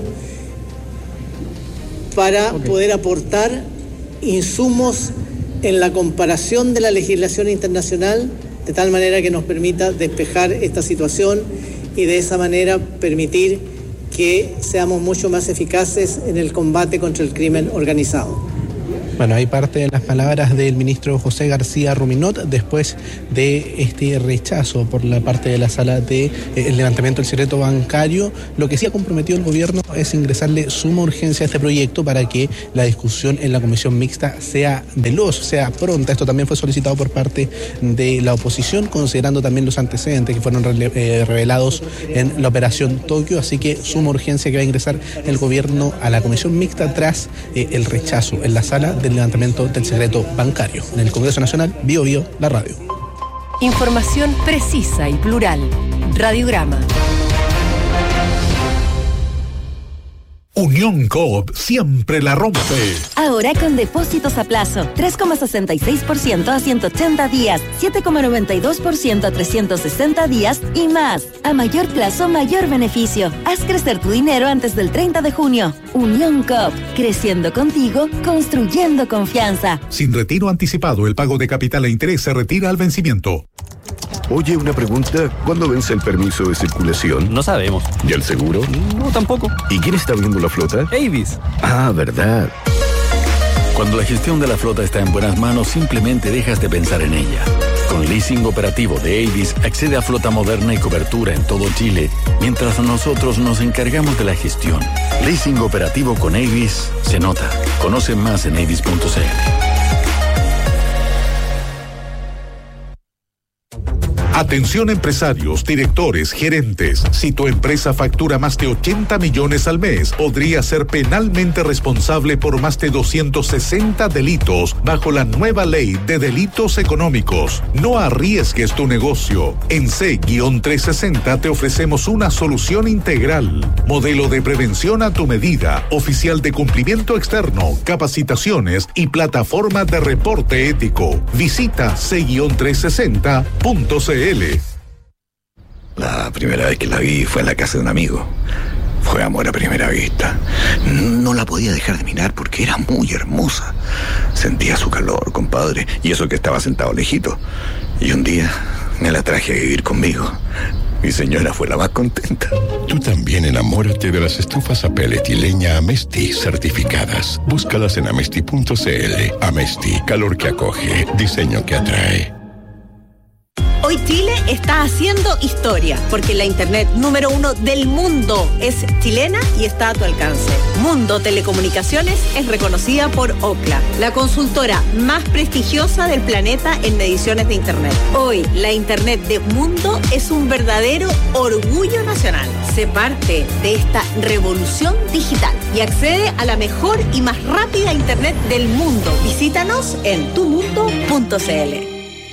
para poder aportar insumos en la comparación de la legislación internacional, de tal manera que nos permita despejar esta situación y de esa manera permitir que seamos mucho más eficaces en el combate contra el crimen organizado. Bueno, hay parte de las palabras del ministro José García Ruminot después de este rechazo por la parte de la sala de el levantamiento del secreto bancario. Lo que sí ha comprometido el gobierno es ingresarle suma urgencia a este proyecto para que la discusión en la comisión mixta sea veloz, sea pronta. Esto también fue solicitado por parte de la oposición, considerando también los antecedentes que fueron revelados en la operación Tokio. Así que suma urgencia que va a ingresar el gobierno a la comisión mixta tras el rechazo en la sala del levantamiento del secreto bancario. En el Congreso Nacional, Bio Bio, la radio. Información precisa y plural. Radiograma. Unión Coop siempre la rompe. Ahora con depósitos a plazo, 3,66% a 180 días, 7,92% a 360 días y más. A mayor plazo, mayor beneficio. Haz crecer tu dinero antes del 30 de junio. Unión Coop, creciendo contigo, construyendo confianza. Sin retiro anticipado, el pago de capital e interés se retira al vencimiento. Oye, una pregunta. ¿Cuándo vence el permiso de circulación? No sabemos. ¿Y el seguro? No, tampoco. ¿Y quién está viendo la flota? Avis. Ah, verdad. Cuando la gestión de la flota está en buenas manos, simplemente dejas de pensar en ella. Con leasing operativo de Avis, accede a flota moderna y cobertura en todo Chile, mientras nosotros nos encargamos de la gestión. Leasing operativo con Avis se nota. Conoce más en avis.cl. Atención empresarios, directores, gerentes. Si tu empresa factura más de 80 millones al mes, podría ser penalmente responsable por más de 260 delitos bajo la nueva ley de delitos económicos. No arriesgues tu negocio. En C-360 te ofrecemos una solución integral. Modelo de prevención a tu medida, oficial de cumplimiento externo, capacitaciones y plataforma de reporte ético. Visita C-360.cl. La primera vez que la vi fue en la casa de un amigo. Fue amor a primera vista. No la podía dejar de mirar porque era muy hermosa. Sentía su calor, compadre, y eso que estaba sentado lejito. Y un día me la traje a vivir conmigo. Mi señora fue la más contenta. Tú también enamórate de las estufas a pellet y leña Amesti certificadas. Búscalas en amesti.cl. Amesti, calor que acoge, diseño que atrae. Hoy Chile está haciendo historia, porque la internet número 1 del mundo es chilena y está a tu alcance. Mundo Telecomunicaciones es reconocida por Ookla, la consultora más prestigiosa del planeta en mediciones de internet. Hoy, la internet de Mundo es un verdadero orgullo nacional. Sé parte de esta revolución digital y accede a la mejor y más rápida internet del mundo. Visítanos en tumundo.cl.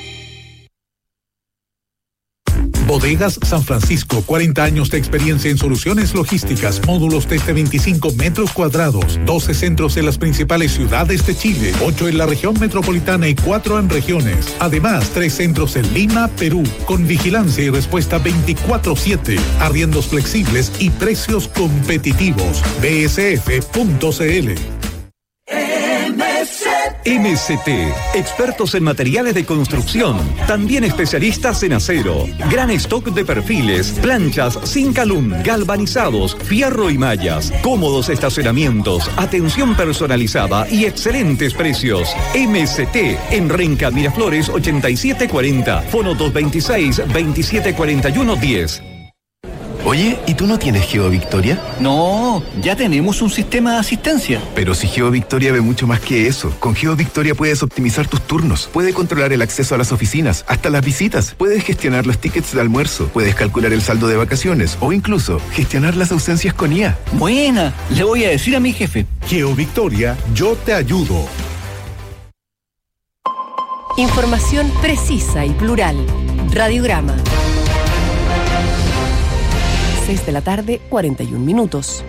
Bodegas San Francisco, 40 años de experiencia en soluciones logísticas, módulos desde 25 metros cuadrados, 12 centros en las principales ciudades de Chile, 8 en la región metropolitana y 4 en regiones. Además, 3 centros en Lima, Perú, con vigilancia y respuesta 24/7, arriendos flexibles y precios competitivos. bsf.cl. MST, expertos en materiales de construcción, también especialistas en acero, gran stock de perfiles, planchas, Zincalum, galvanizados, fierro y mallas, cómodos estacionamientos, atención personalizada y excelentes precios. MST, en Renca Miraflores 8740, fono 226-2741-10. Oye, ¿y tú no tienes GeoVictoria? No, ya tenemos un sistema de asistencia. Pero si GeoVictoria ve mucho más que eso. Con GeoVictoria puedes optimizar tus turnos, puedes controlar el acceso a las oficinas, hasta las visitas, puedes gestionar los tickets de almuerzo, puedes calcular el saldo de vacaciones o incluso gestionar las ausencias con IA. Buena, le voy a decir a mi jefe. GeoVictoria, yo te ayudo. Información precisa y plural. Radiograma. 6 de la tarde, 41 minutos.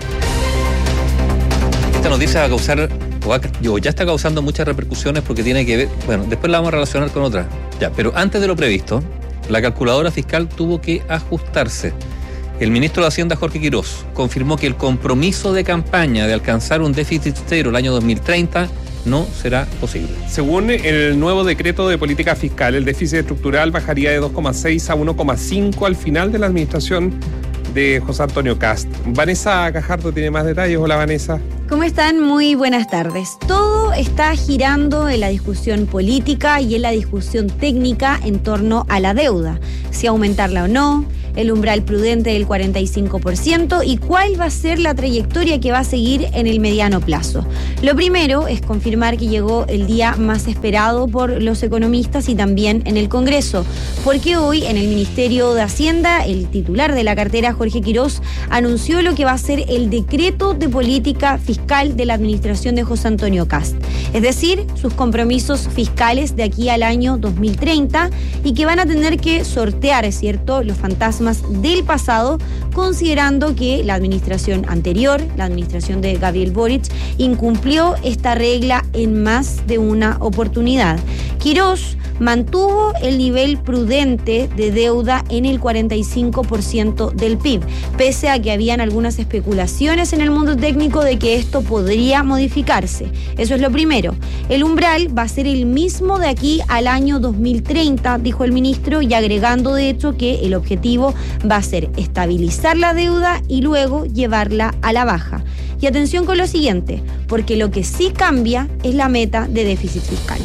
Esta noticia va a causar, ya está causando muchas repercusiones porque tiene que ver, bueno, después la vamos a relacionar con otra. Ya, pero antes de lo previsto, la calculadora fiscal tuvo que ajustarse. El ministro de Hacienda, Jorge Quirós, confirmó que el compromiso de campaña de alcanzar un déficit cero el año 2030 no será posible. Según el nuevo decreto de política fiscal, el déficit estructural bajaría de 2,6 a 1,5 al final de la administración de José Antonio Kast. Vanessa Cajardo tiene más detalles. Hola, Vanessa. ¿Cómo están? Muy buenas tardes. Todo está girando en la discusión política y en la discusión técnica en torno a la deuda. Si aumentarla o no, el umbral prudente del 45% y cuál va a ser la trayectoria que va a seguir en el mediano plazo. Lo primero es confirmar que llegó el día más esperado por los economistas y también en el Congreso, porque hoy en el Ministerio de Hacienda, el titular de la cartera, Jorge Quirós, anunció lo que va a ser el decreto de política fiscal de la administración de José Antonio Kast, es decir, sus compromisos fiscales de aquí al año 2030 y que van a tener que sortear, ¿cierto?, los fantasmas del pasado, considerando que la administración anterior, la administración de Gabriel Boric, incumplió esta regla en más de una oportunidad. Quirós mantuvo el nivel prudente de deuda en el 45% del PIB, pese a que habían algunas especulaciones en el mundo técnico de que esto podría modificarse. Eso es lo primero. El umbral va a ser el mismo de aquí al año 2030, dijo el ministro, y agregando de hecho que el objetivo va a ser estabilizar la deuda y luego llevarla a la baja. Y atención con lo siguiente, porque lo que sí cambia es la meta de déficit fiscal.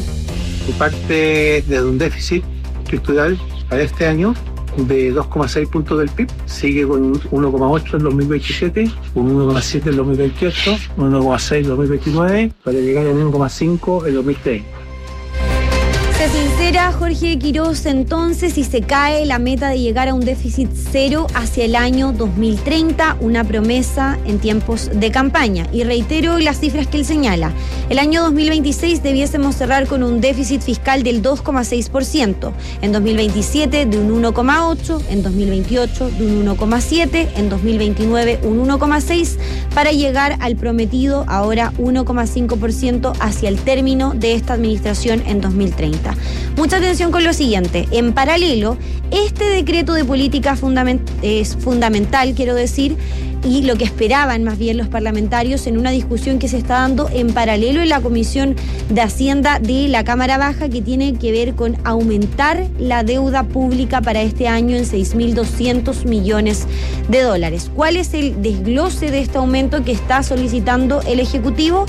Parte de un déficit estructural para este año de 2,6 puntos del PIB, sigue con un 1,8 en 2027, un 1,7 en 2028, un 1,6 en 2029, para llegar a un 1,5 en 2030. Se sincera Jorge Quirós entonces y se cae la meta de llegar a un déficit cero hacia el año 2030, una promesa en tiempos de campaña. Y reitero las cifras que él señala. El año 2026 debiésemos cerrar con un déficit fiscal del 2,6%, en 2027 de un 1,8%, en 2028 de un 1,7%, en 2029 un 1,6%, para llegar al prometido ahora 1,5% hacia el término de esta administración en 2030. Mucha atención con lo siguiente. En paralelo, este decreto de política es fundamental, quiero decir, y lo que esperaban más bien los parlamentarios en una discusión que se está dando en paralelo en la Comisión de Hacienda de la Cámara Baja, que tiene que ver con aumentar la deuda pública para este año en 6.200 millones de dólares. ¿Cuál es el desglose de este aumento que está solicitando el Ejecutivo?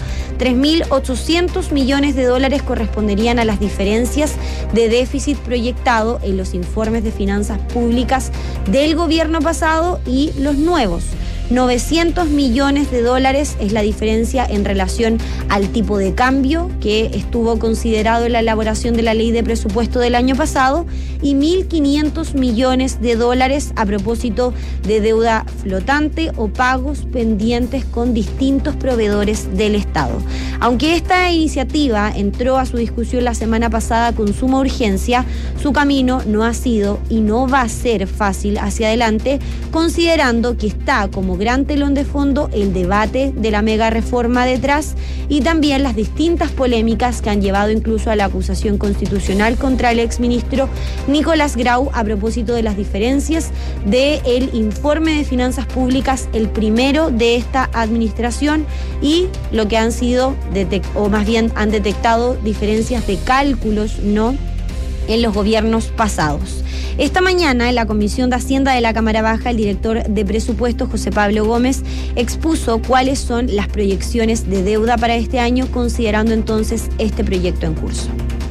3.800 millones de dólares corresponderían a las diferencias de déficit proyectado en los informes de finanzas públicas del gobierno pasado y los nuevos. 900 millones de dólares es la diferencia en relación al tipo de cambio que estuvo considerado en la elaboración de la ley de presupuesto del año pasado y 1.500 millones de dólares a propósito de deuda flotante o pagos pendientes con distintos proveedores del Estado. Aunque esta iniciativa entró a su discusión la semana pasada con suma urgencia, su camino no ha sido y no va a ser fácil hacia adelante, considerando que está como gran telón de fondo el debate de la mega reforma detrás y también las distintas polémicas que han llevado incluso a la acusación constitucional contra el exministro Nicolás Grau a propósito de las diferencias del informe de finanzas públicas, el primero de esta administración, y lo que han sido, o más bien han detectado diferencias de cálculos, ¿no?, en los gobiernos pasados. Esta mañana, en la Comisión de Hacienda de la Cámara Baja, el director de presupuestos, José Pablo Gómez, expuso cuáles son las proyecciones de deuda para este año, considerando entonces este proyecto en curso.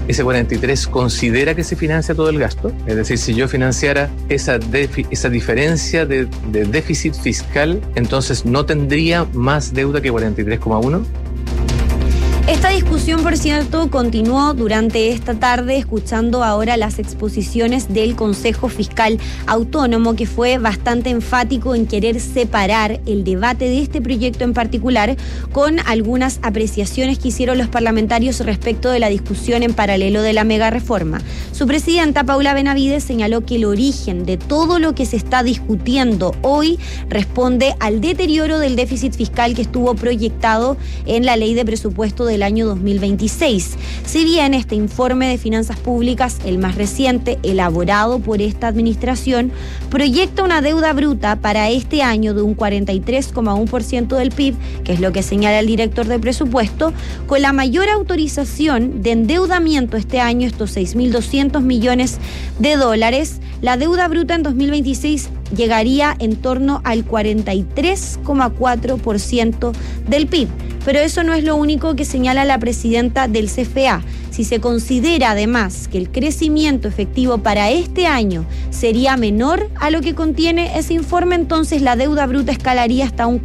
ese 43 considera que se financia todo el gasto. Es decir, si yo financiara esa diferencia de déficit fiscal, entonces no tendría más deuda que 43,1. Esta discusión, por cierto, continuó durante esta tarde, escuchando ahora las exposiciones del Consejo Fiscal Autónomo, que fue bastante enfático en querer separar el debate de este proyecto en particular con algunas apreciaciones que hicieron los parlamentarios respecto de la discusión en paralelo de la mega reforma. Su presidenta, Paula Benavides, señaló que el origen de todo lo que se está discutiendo hoy responde al deterioro del déficit fiscal que estuvo proyectado en la ley de presupuesto del año 2026. Si bien este informe de finanzas públicas, el más reciente, elaborado por esta administración, proyecta una deuda bruta para este año de un 43,1% del PIB, que es lo que señala el director de presupuesto, con la mayor autorización de endeudamiento este año, estos 6.200 millones de dólares, la deuda bruta en 2026 llegaría en torno al 43,4% del PIB. Pero eso no es lo único que señala la presidenta del CFA. Si se considera además que el crecimiento efectivo para este año sería menor a lo que contiene ese informe, entonces la deuda bruta escalaría hasta un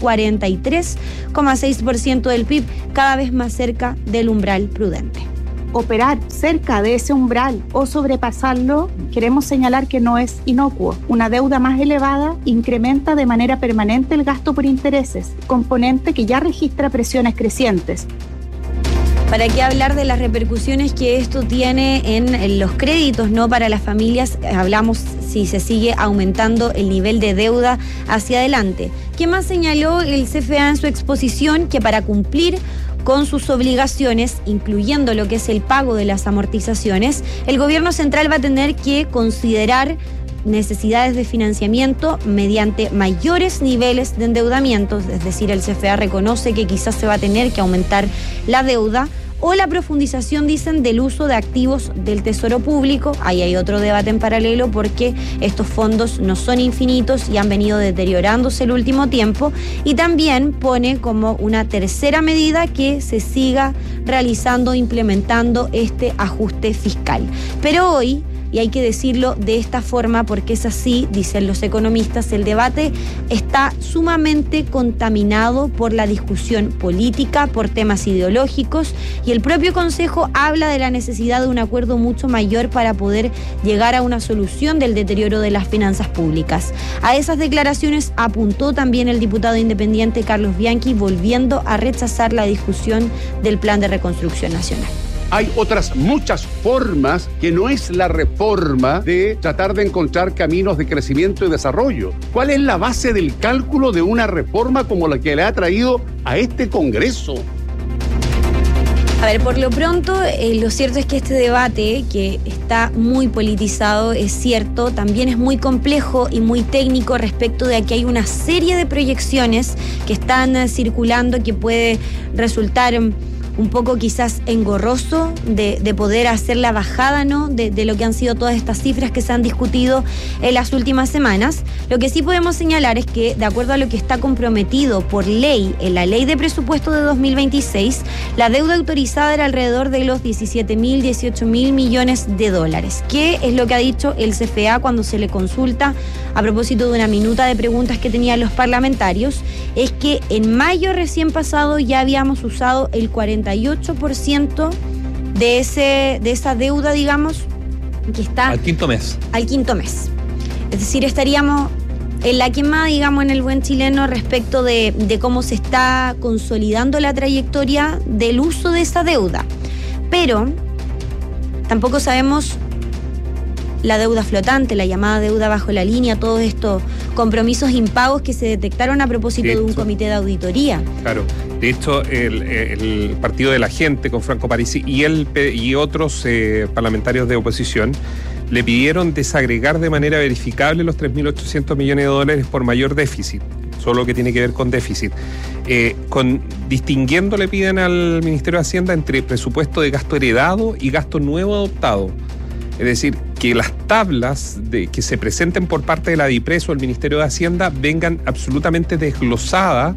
43,6% del PIB, cada vez más cerca del umbral prudente. Operar cerca de ese umbral o sobrepasarlo, queremos señalar que no es inocuo. Una deuda más elevada incrementa de manera permanente el gasto por intereses, componente que ya registra presiones crecientes. ¿Para qué hablar de las repercusiones que esto tiene en los créditos, no, para las familias? Hablamos si se sigue aumentando el nivel de deuda hacia adelante. ¿Qué más señaló el CFA en su exposición? Que para cumplir con sus obligaciones, incluyendo lo que es el pago de las amortizaciones, el gobierno central va a tener que considerar necesidades de financiamiento mediante mayores niveles de endeudamiento, es decir, el CFA reconoce que quizás se va a tener que aumentar la deuda, o la profundización, dicen, del uso de activos del Tesoro Público. Ahí hay otro debate en paralelo porque estos fondos no son infinitos y han venido deteriorándose el último tiempo, y también pone como una tercera medida que se siga realizando, implementando este ajuste fiscal. Pero hoy, y hay que decirlo de esta forma porque es así, dicen los economistas, el debate está sumamente contaminado por la discusión política, por temas ideológicos, y el propio Consejo habla de la necesidad de un acuerdo mucho mayor para poder llegar a una solución del deterioro de las finanzas públicas. A esas declaraciones apuntó también el diputado independiente Carlos Bianchi, volviendo a rechazar la discusión del Plan de Reconstrucción Nacional. Hay otras muchas formas que no es la reforma de tratar de encontrar caminos de crecimiento y desarrollo. ¿Cuál es la base del cálculo de una reforma como la que le ha traído a este Congreso? A ver, por lo pronto, lo cierto es que este debate, que está muy politizado, es cierto, también es muy complejo y muy técnico respecto de que hay una serie de proyecciones que están circulando que puede resultar un poco quizás engorroso de poder hacer la bajada, ¿no?, de lo que han sido todas estas cifras que se han discutido en las últimas semanas. Lo que sí podemos señalar es que, de acuerdo a lo que está comprometido por ley en la ley de presupuesto de 2026, la deuda autorizada era alrededor de los 17.000, 18.000 millones de dólares. ¿Qué es lo que ha dicho el CFA cuando se le consulta a propósito de una minuta de preguntas que tenían los parlamentarios? Es que en mayo recién pasado ya habíamos usado el 48% de esa deuda, digamos, que está al quinto mes. Es decir, estaríamos en la quema, digamos, en el buen chileno respecto de cómo se está consolidando la trayectoria del uso de esa deuda. Pero tampoco sabemos la deuda flotante, la llamada deuda bajo la línea, todos estos compromisos impagos que se detectaron a propósito de un comité de auditoría. Claro. De hecho, el Partido de la Gente con Franco Parisi y otros parlamentarios de oposición le pidieron desagregar de manera verificable los 3.800 millones de dólares por mayor déficit, solo lo que tiene que ver con déficit. Distinguiendo, le piden al Ministerio de Hacienda entre presupuesto de gasto heredado y gasto nuevo adoptado. Es decir, que las tablas que se presenten por parte de la DIPRES o el Ministerio de Hacienda vengan absolutamente desglosadas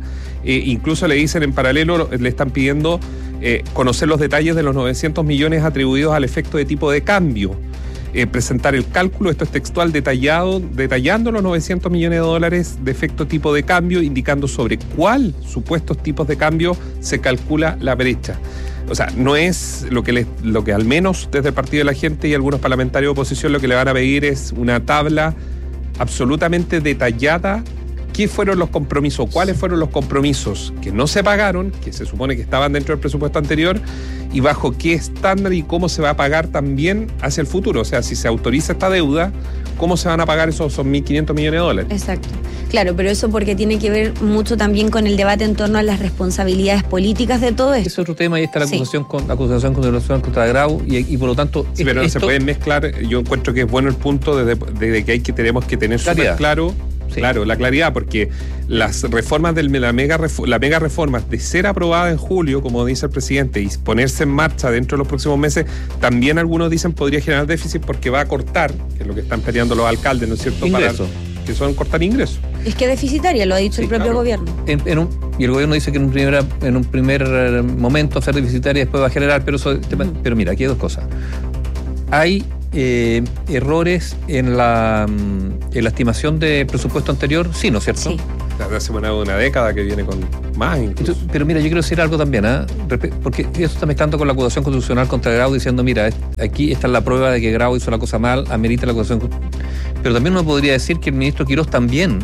Incluso le dicen en paralelo, le están pidiendo conocer los detalles de los 900 millones atribuidos al efecto de tipo de cambio. Presentar el cálculo, esto es textual, detallando los 900 millones de dólares de efecto tipo de cambio, indicando sobre cuál supuestos tipos de cambio se calcula la brecha. O sea, no es lo que al menos desde el Partido de la Gente y algunos parlamentarios de oposición lo que le van a pedir es una tabla absolutamente detallada. ¿Qué fueron los compromisos? ¿Cuáles fueron los compromisos que no se pagaron, que se supone que estaban dentro del presupuesto anterior, y bajo qué estándar y cómo se va a pagar también hacia el futuro? O sea, si se autoriza esta deuda, ¿cómo se van a pagar esos 1.500 millones de dólares? Exacto. Claro, pero eso porque tiene que ver mucho también con el debate en torno a las responsabilidades políticas de todo esto. Es otro tema, y está la acusación contra Grau, y por lo tanto... Sí, pero no se pueden mezclar. Yo encuentro que es bueno el punto desde que tenemos que tener súper claro. Sí. Claro, la claridad, porque las reformas la mega reforma de ser aprobada en julio, como dice el presidente, y ponerse en marcha dentro de los próximos meses, también algunos dicen podría generar déficit porque va a cortar, que es lo que están peleando los alcaldes, ¿no es cierto? Ingresos. Que son cortar ingresos. Es que deficitaria, lo ha dicho el propio gobierno. Y el gobierno dice que en un primer momento ser deficitaria después va a generar, pero mira, aquí hay dos cosas. Hay errores en la estimación de presupuesto anterior, sí, ¿no es cierto? Sí. Hace una década que viene con más incluso. Pero mira, yo quiero decir algo también, porque eso está mezclando con la acusación constitucional contra Grau, diciendo, mira, aquí está la prueba de que Grau hizo la cosa mal, amerita la acusación. Pero también uno podría decir que el ministro Quirós también,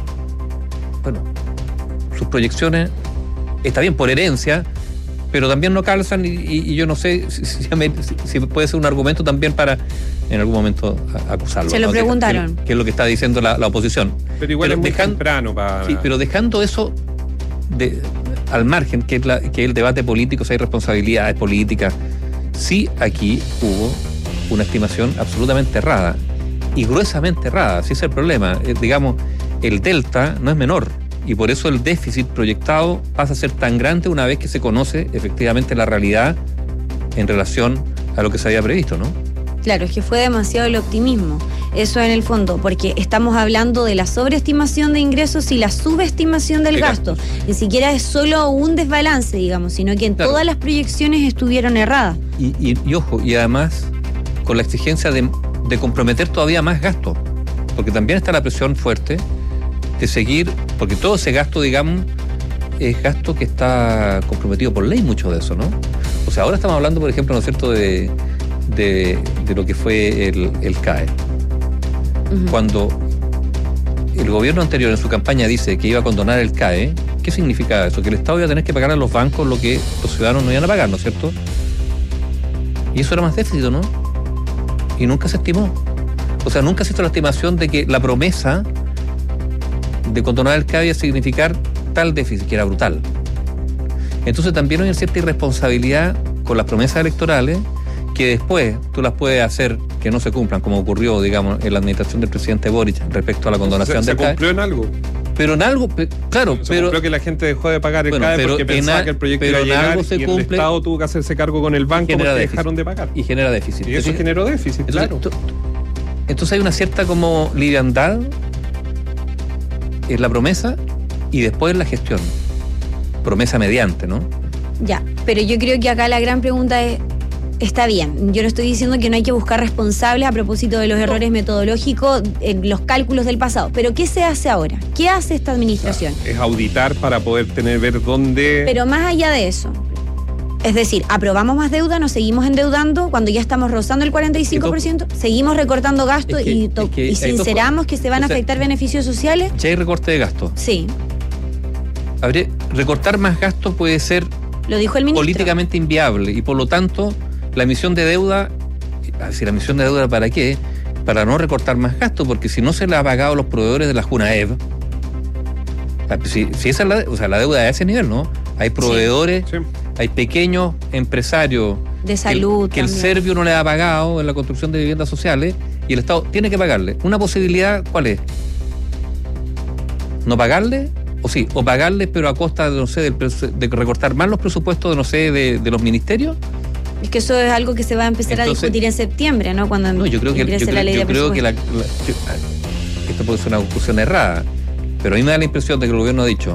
sus proyecciones, está bien por herencia, pero también no calzan, y yo no sé si puede ser un argumento también para en algún momento acusarlo. Se lo preguntaron. Que es lo que está diciendo la oposición. Pero igual es muy temprano para... Sí, pero dejando eso al margen, que es el debate político, si hay responsabilidades políticas, sí aquí hubo una estimación absolutamente errada, y gruesamente errada, ese es el problema. Digamos, el delta no es menor, y por eso el déficit proyectado pasa a ser tan grande una vez que se conoce efectivamente la realidad en relación a lo que se había previsto, ¿no? Claro, es que fue demasiado el optimismo. Eso en el fondo, porque estamos hablando de la sobreestimación de ingresos y la subestimación del gasto. Ni siquiera es solo un desbalance, digamos, sino que en todas las proyecciones estuvieron erradas. Y ojo, y además con la exigencia de comprometer todavía más gasto, porque también está la presión fuerte de seguir, porque todo ese gasto, digamos, es gasto que está comprometido por ley, mucho de eso, ¿no? O sea, ahora estamos hablando, por ejemplo, ¿no es cierto?, de lo que fue el CAE. Uh-huh. Cuando el gobierno anterior en su campaña dice que iba a condonar el CAE, ¿qué significa eso? Que el Estado iba a tener que pagar a los bancos lo que los ciudadanos no iban a pagar, ¿no es cierto? Y eso era más déficit, ¿no? Y nunca se estimó. O sea, nunca se hizo la estimación de que la promesa de condonar el CAE iba a significar tal déficit, que era brutal. Entonces también hay una cierta irresponsabilidad con las promesas electorales, que después tú las puedes hacer que no se cumplan, como ocurrió, digamos, en la administración del presidente Boric respecto a la condonación del CAE. ¿Se cumplió en algo? Pero en algo, claro, se cumplió que la gente dejó de pagar el CAE porque pensaba que el proyecto iba a llegar, y el Estado tuvo que hacerse cargo con el banco porque dejaron de pagar. Y genera déficit. Y eso generó déficit, claro. Entonces hay una cierta como liviandad en la promesa y después en la gestión. Promesa mediante, ¿no? Ya, pero yo creo que acá la gran pregunta es, está bien, yo no estoy diciendo que no hay que buscar responsables a propósito de los errores metodológicos en los cálculos del pasado, pero ¿qué se hace ahora? ¿Qué hace esta administración? Es auditar para poder ver dónde... Pero más allá de eso, es decir, ¿aprobamos más deuda? ¿Nos seguimos endeudando cuando ya estamos rozando el 45%? ¿Seguimos recortando gastos y sinceramos que se van a afectar beneficios sociales? ¿Ya hay recorte de gastos? Sí. Recortar más gastos puede ser, lo dijo el ministro, políticamente inviable, y por lo tanto la emisión de deuda, ¿la emisión de deuda para qué? Para no recortar más gastos, porque si no se le ha pagado a los proveedores de la Junaev, si esa es la deuda de ese nivel, ¿no? Hay proveedores, sí. Hay pequeños empresarios de salud que el Servio no le ha pagado en la construcción de viviendas sociales y el Estado tiene que pagarle. Una posibilidad, ¿cuál es? ¿No pagarle? O pagarle, pero a costa de, no sé, de recortar más los presupuestos, de los ministerios. Es que eso es algo que se va a empezar a discutir en septiembre, ¿no? Cuando ingrese la ley de presupuesto. Yo creo que esto puede ser una discusión errada, pero a mí me da la impresión de que el gobierno ha dicho,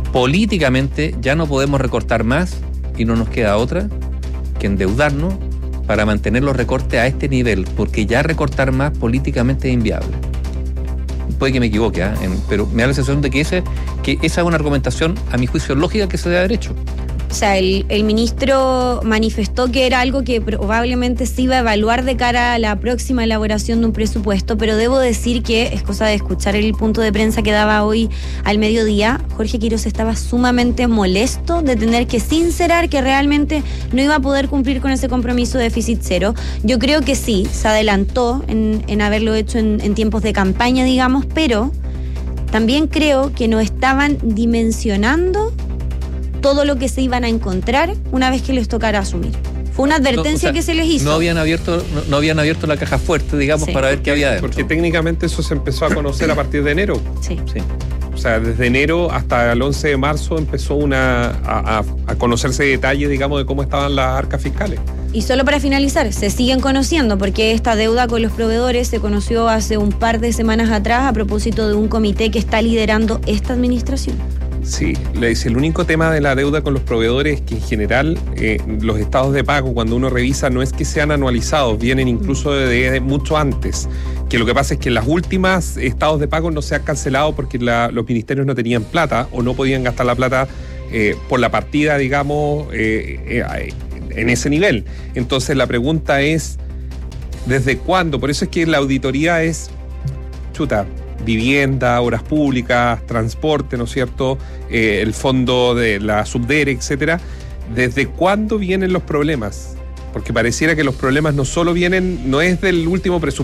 políticamente ya no podemos recortar más y no nos queda otra que endeudarnos para mantener los recortes a este nivel, porque ya recortar más políticamente es inviable. Puede que me equivoque, pero me da la sensación de que esa es una argumentación, a mi juicio, lógica que se debe haber hecho. O sea, el ministro manifestó que era algo que probablemente se iba a evaluar de cara a la próxima elaboración de un presupuesto, pero debo decir que es cosa de escuchar el punto de prensa que daba hoy al mediodía. Jorge Quiroz estaba sumamente molesto de tener que sincerar que realmente no iba a poder cumplir con ese compromiso de déficit cero. Yo creo que sí, se adelantó en haberlo hecho en tiempos de campaña, digamos, pero también creo que no estaban dimensionando todo lo que se iban a encontrar una vez que les tocara asumir. Fue una advertencia que se les hizo. No habían abierto la caja fuerte, digamos, para ver qué había dentro. Porque técnicamente eso se empezó a conocer a partir de enero. Sí. O sea, desde enero hasta el 11 de marzo empezó a conocerse detalle, digamos, de cómo estaban las arcas fiscales. Y solo para finalizar, se siguen conociendo porque esta deuda con los proveedores se conoció hace un par de semanas atrás a propósito de un comité que está liderando esta administración. Sí, el único tema de la deuda con los proveedores es que en general los estados de pago, cuando uno revisa, no es que sean anualizados, vienen incluso de mucho antes. Que lo que pasa es que las últimas estados de pago no se han cancelado porque los ministerios no tenían plata o no podían gastar la plata por la partida, digamos, en ese nivel. Entonces la pregunta es, ¿desde cuándo? Por eso es que la auditoría es vivienda, obras públicas, transporte, ¿no es cierto? El fondo de la Subdere, etcétera. ¿Desde cuándo vienen los problemas? Porque pareciera que los problemas no es del último presupuesto,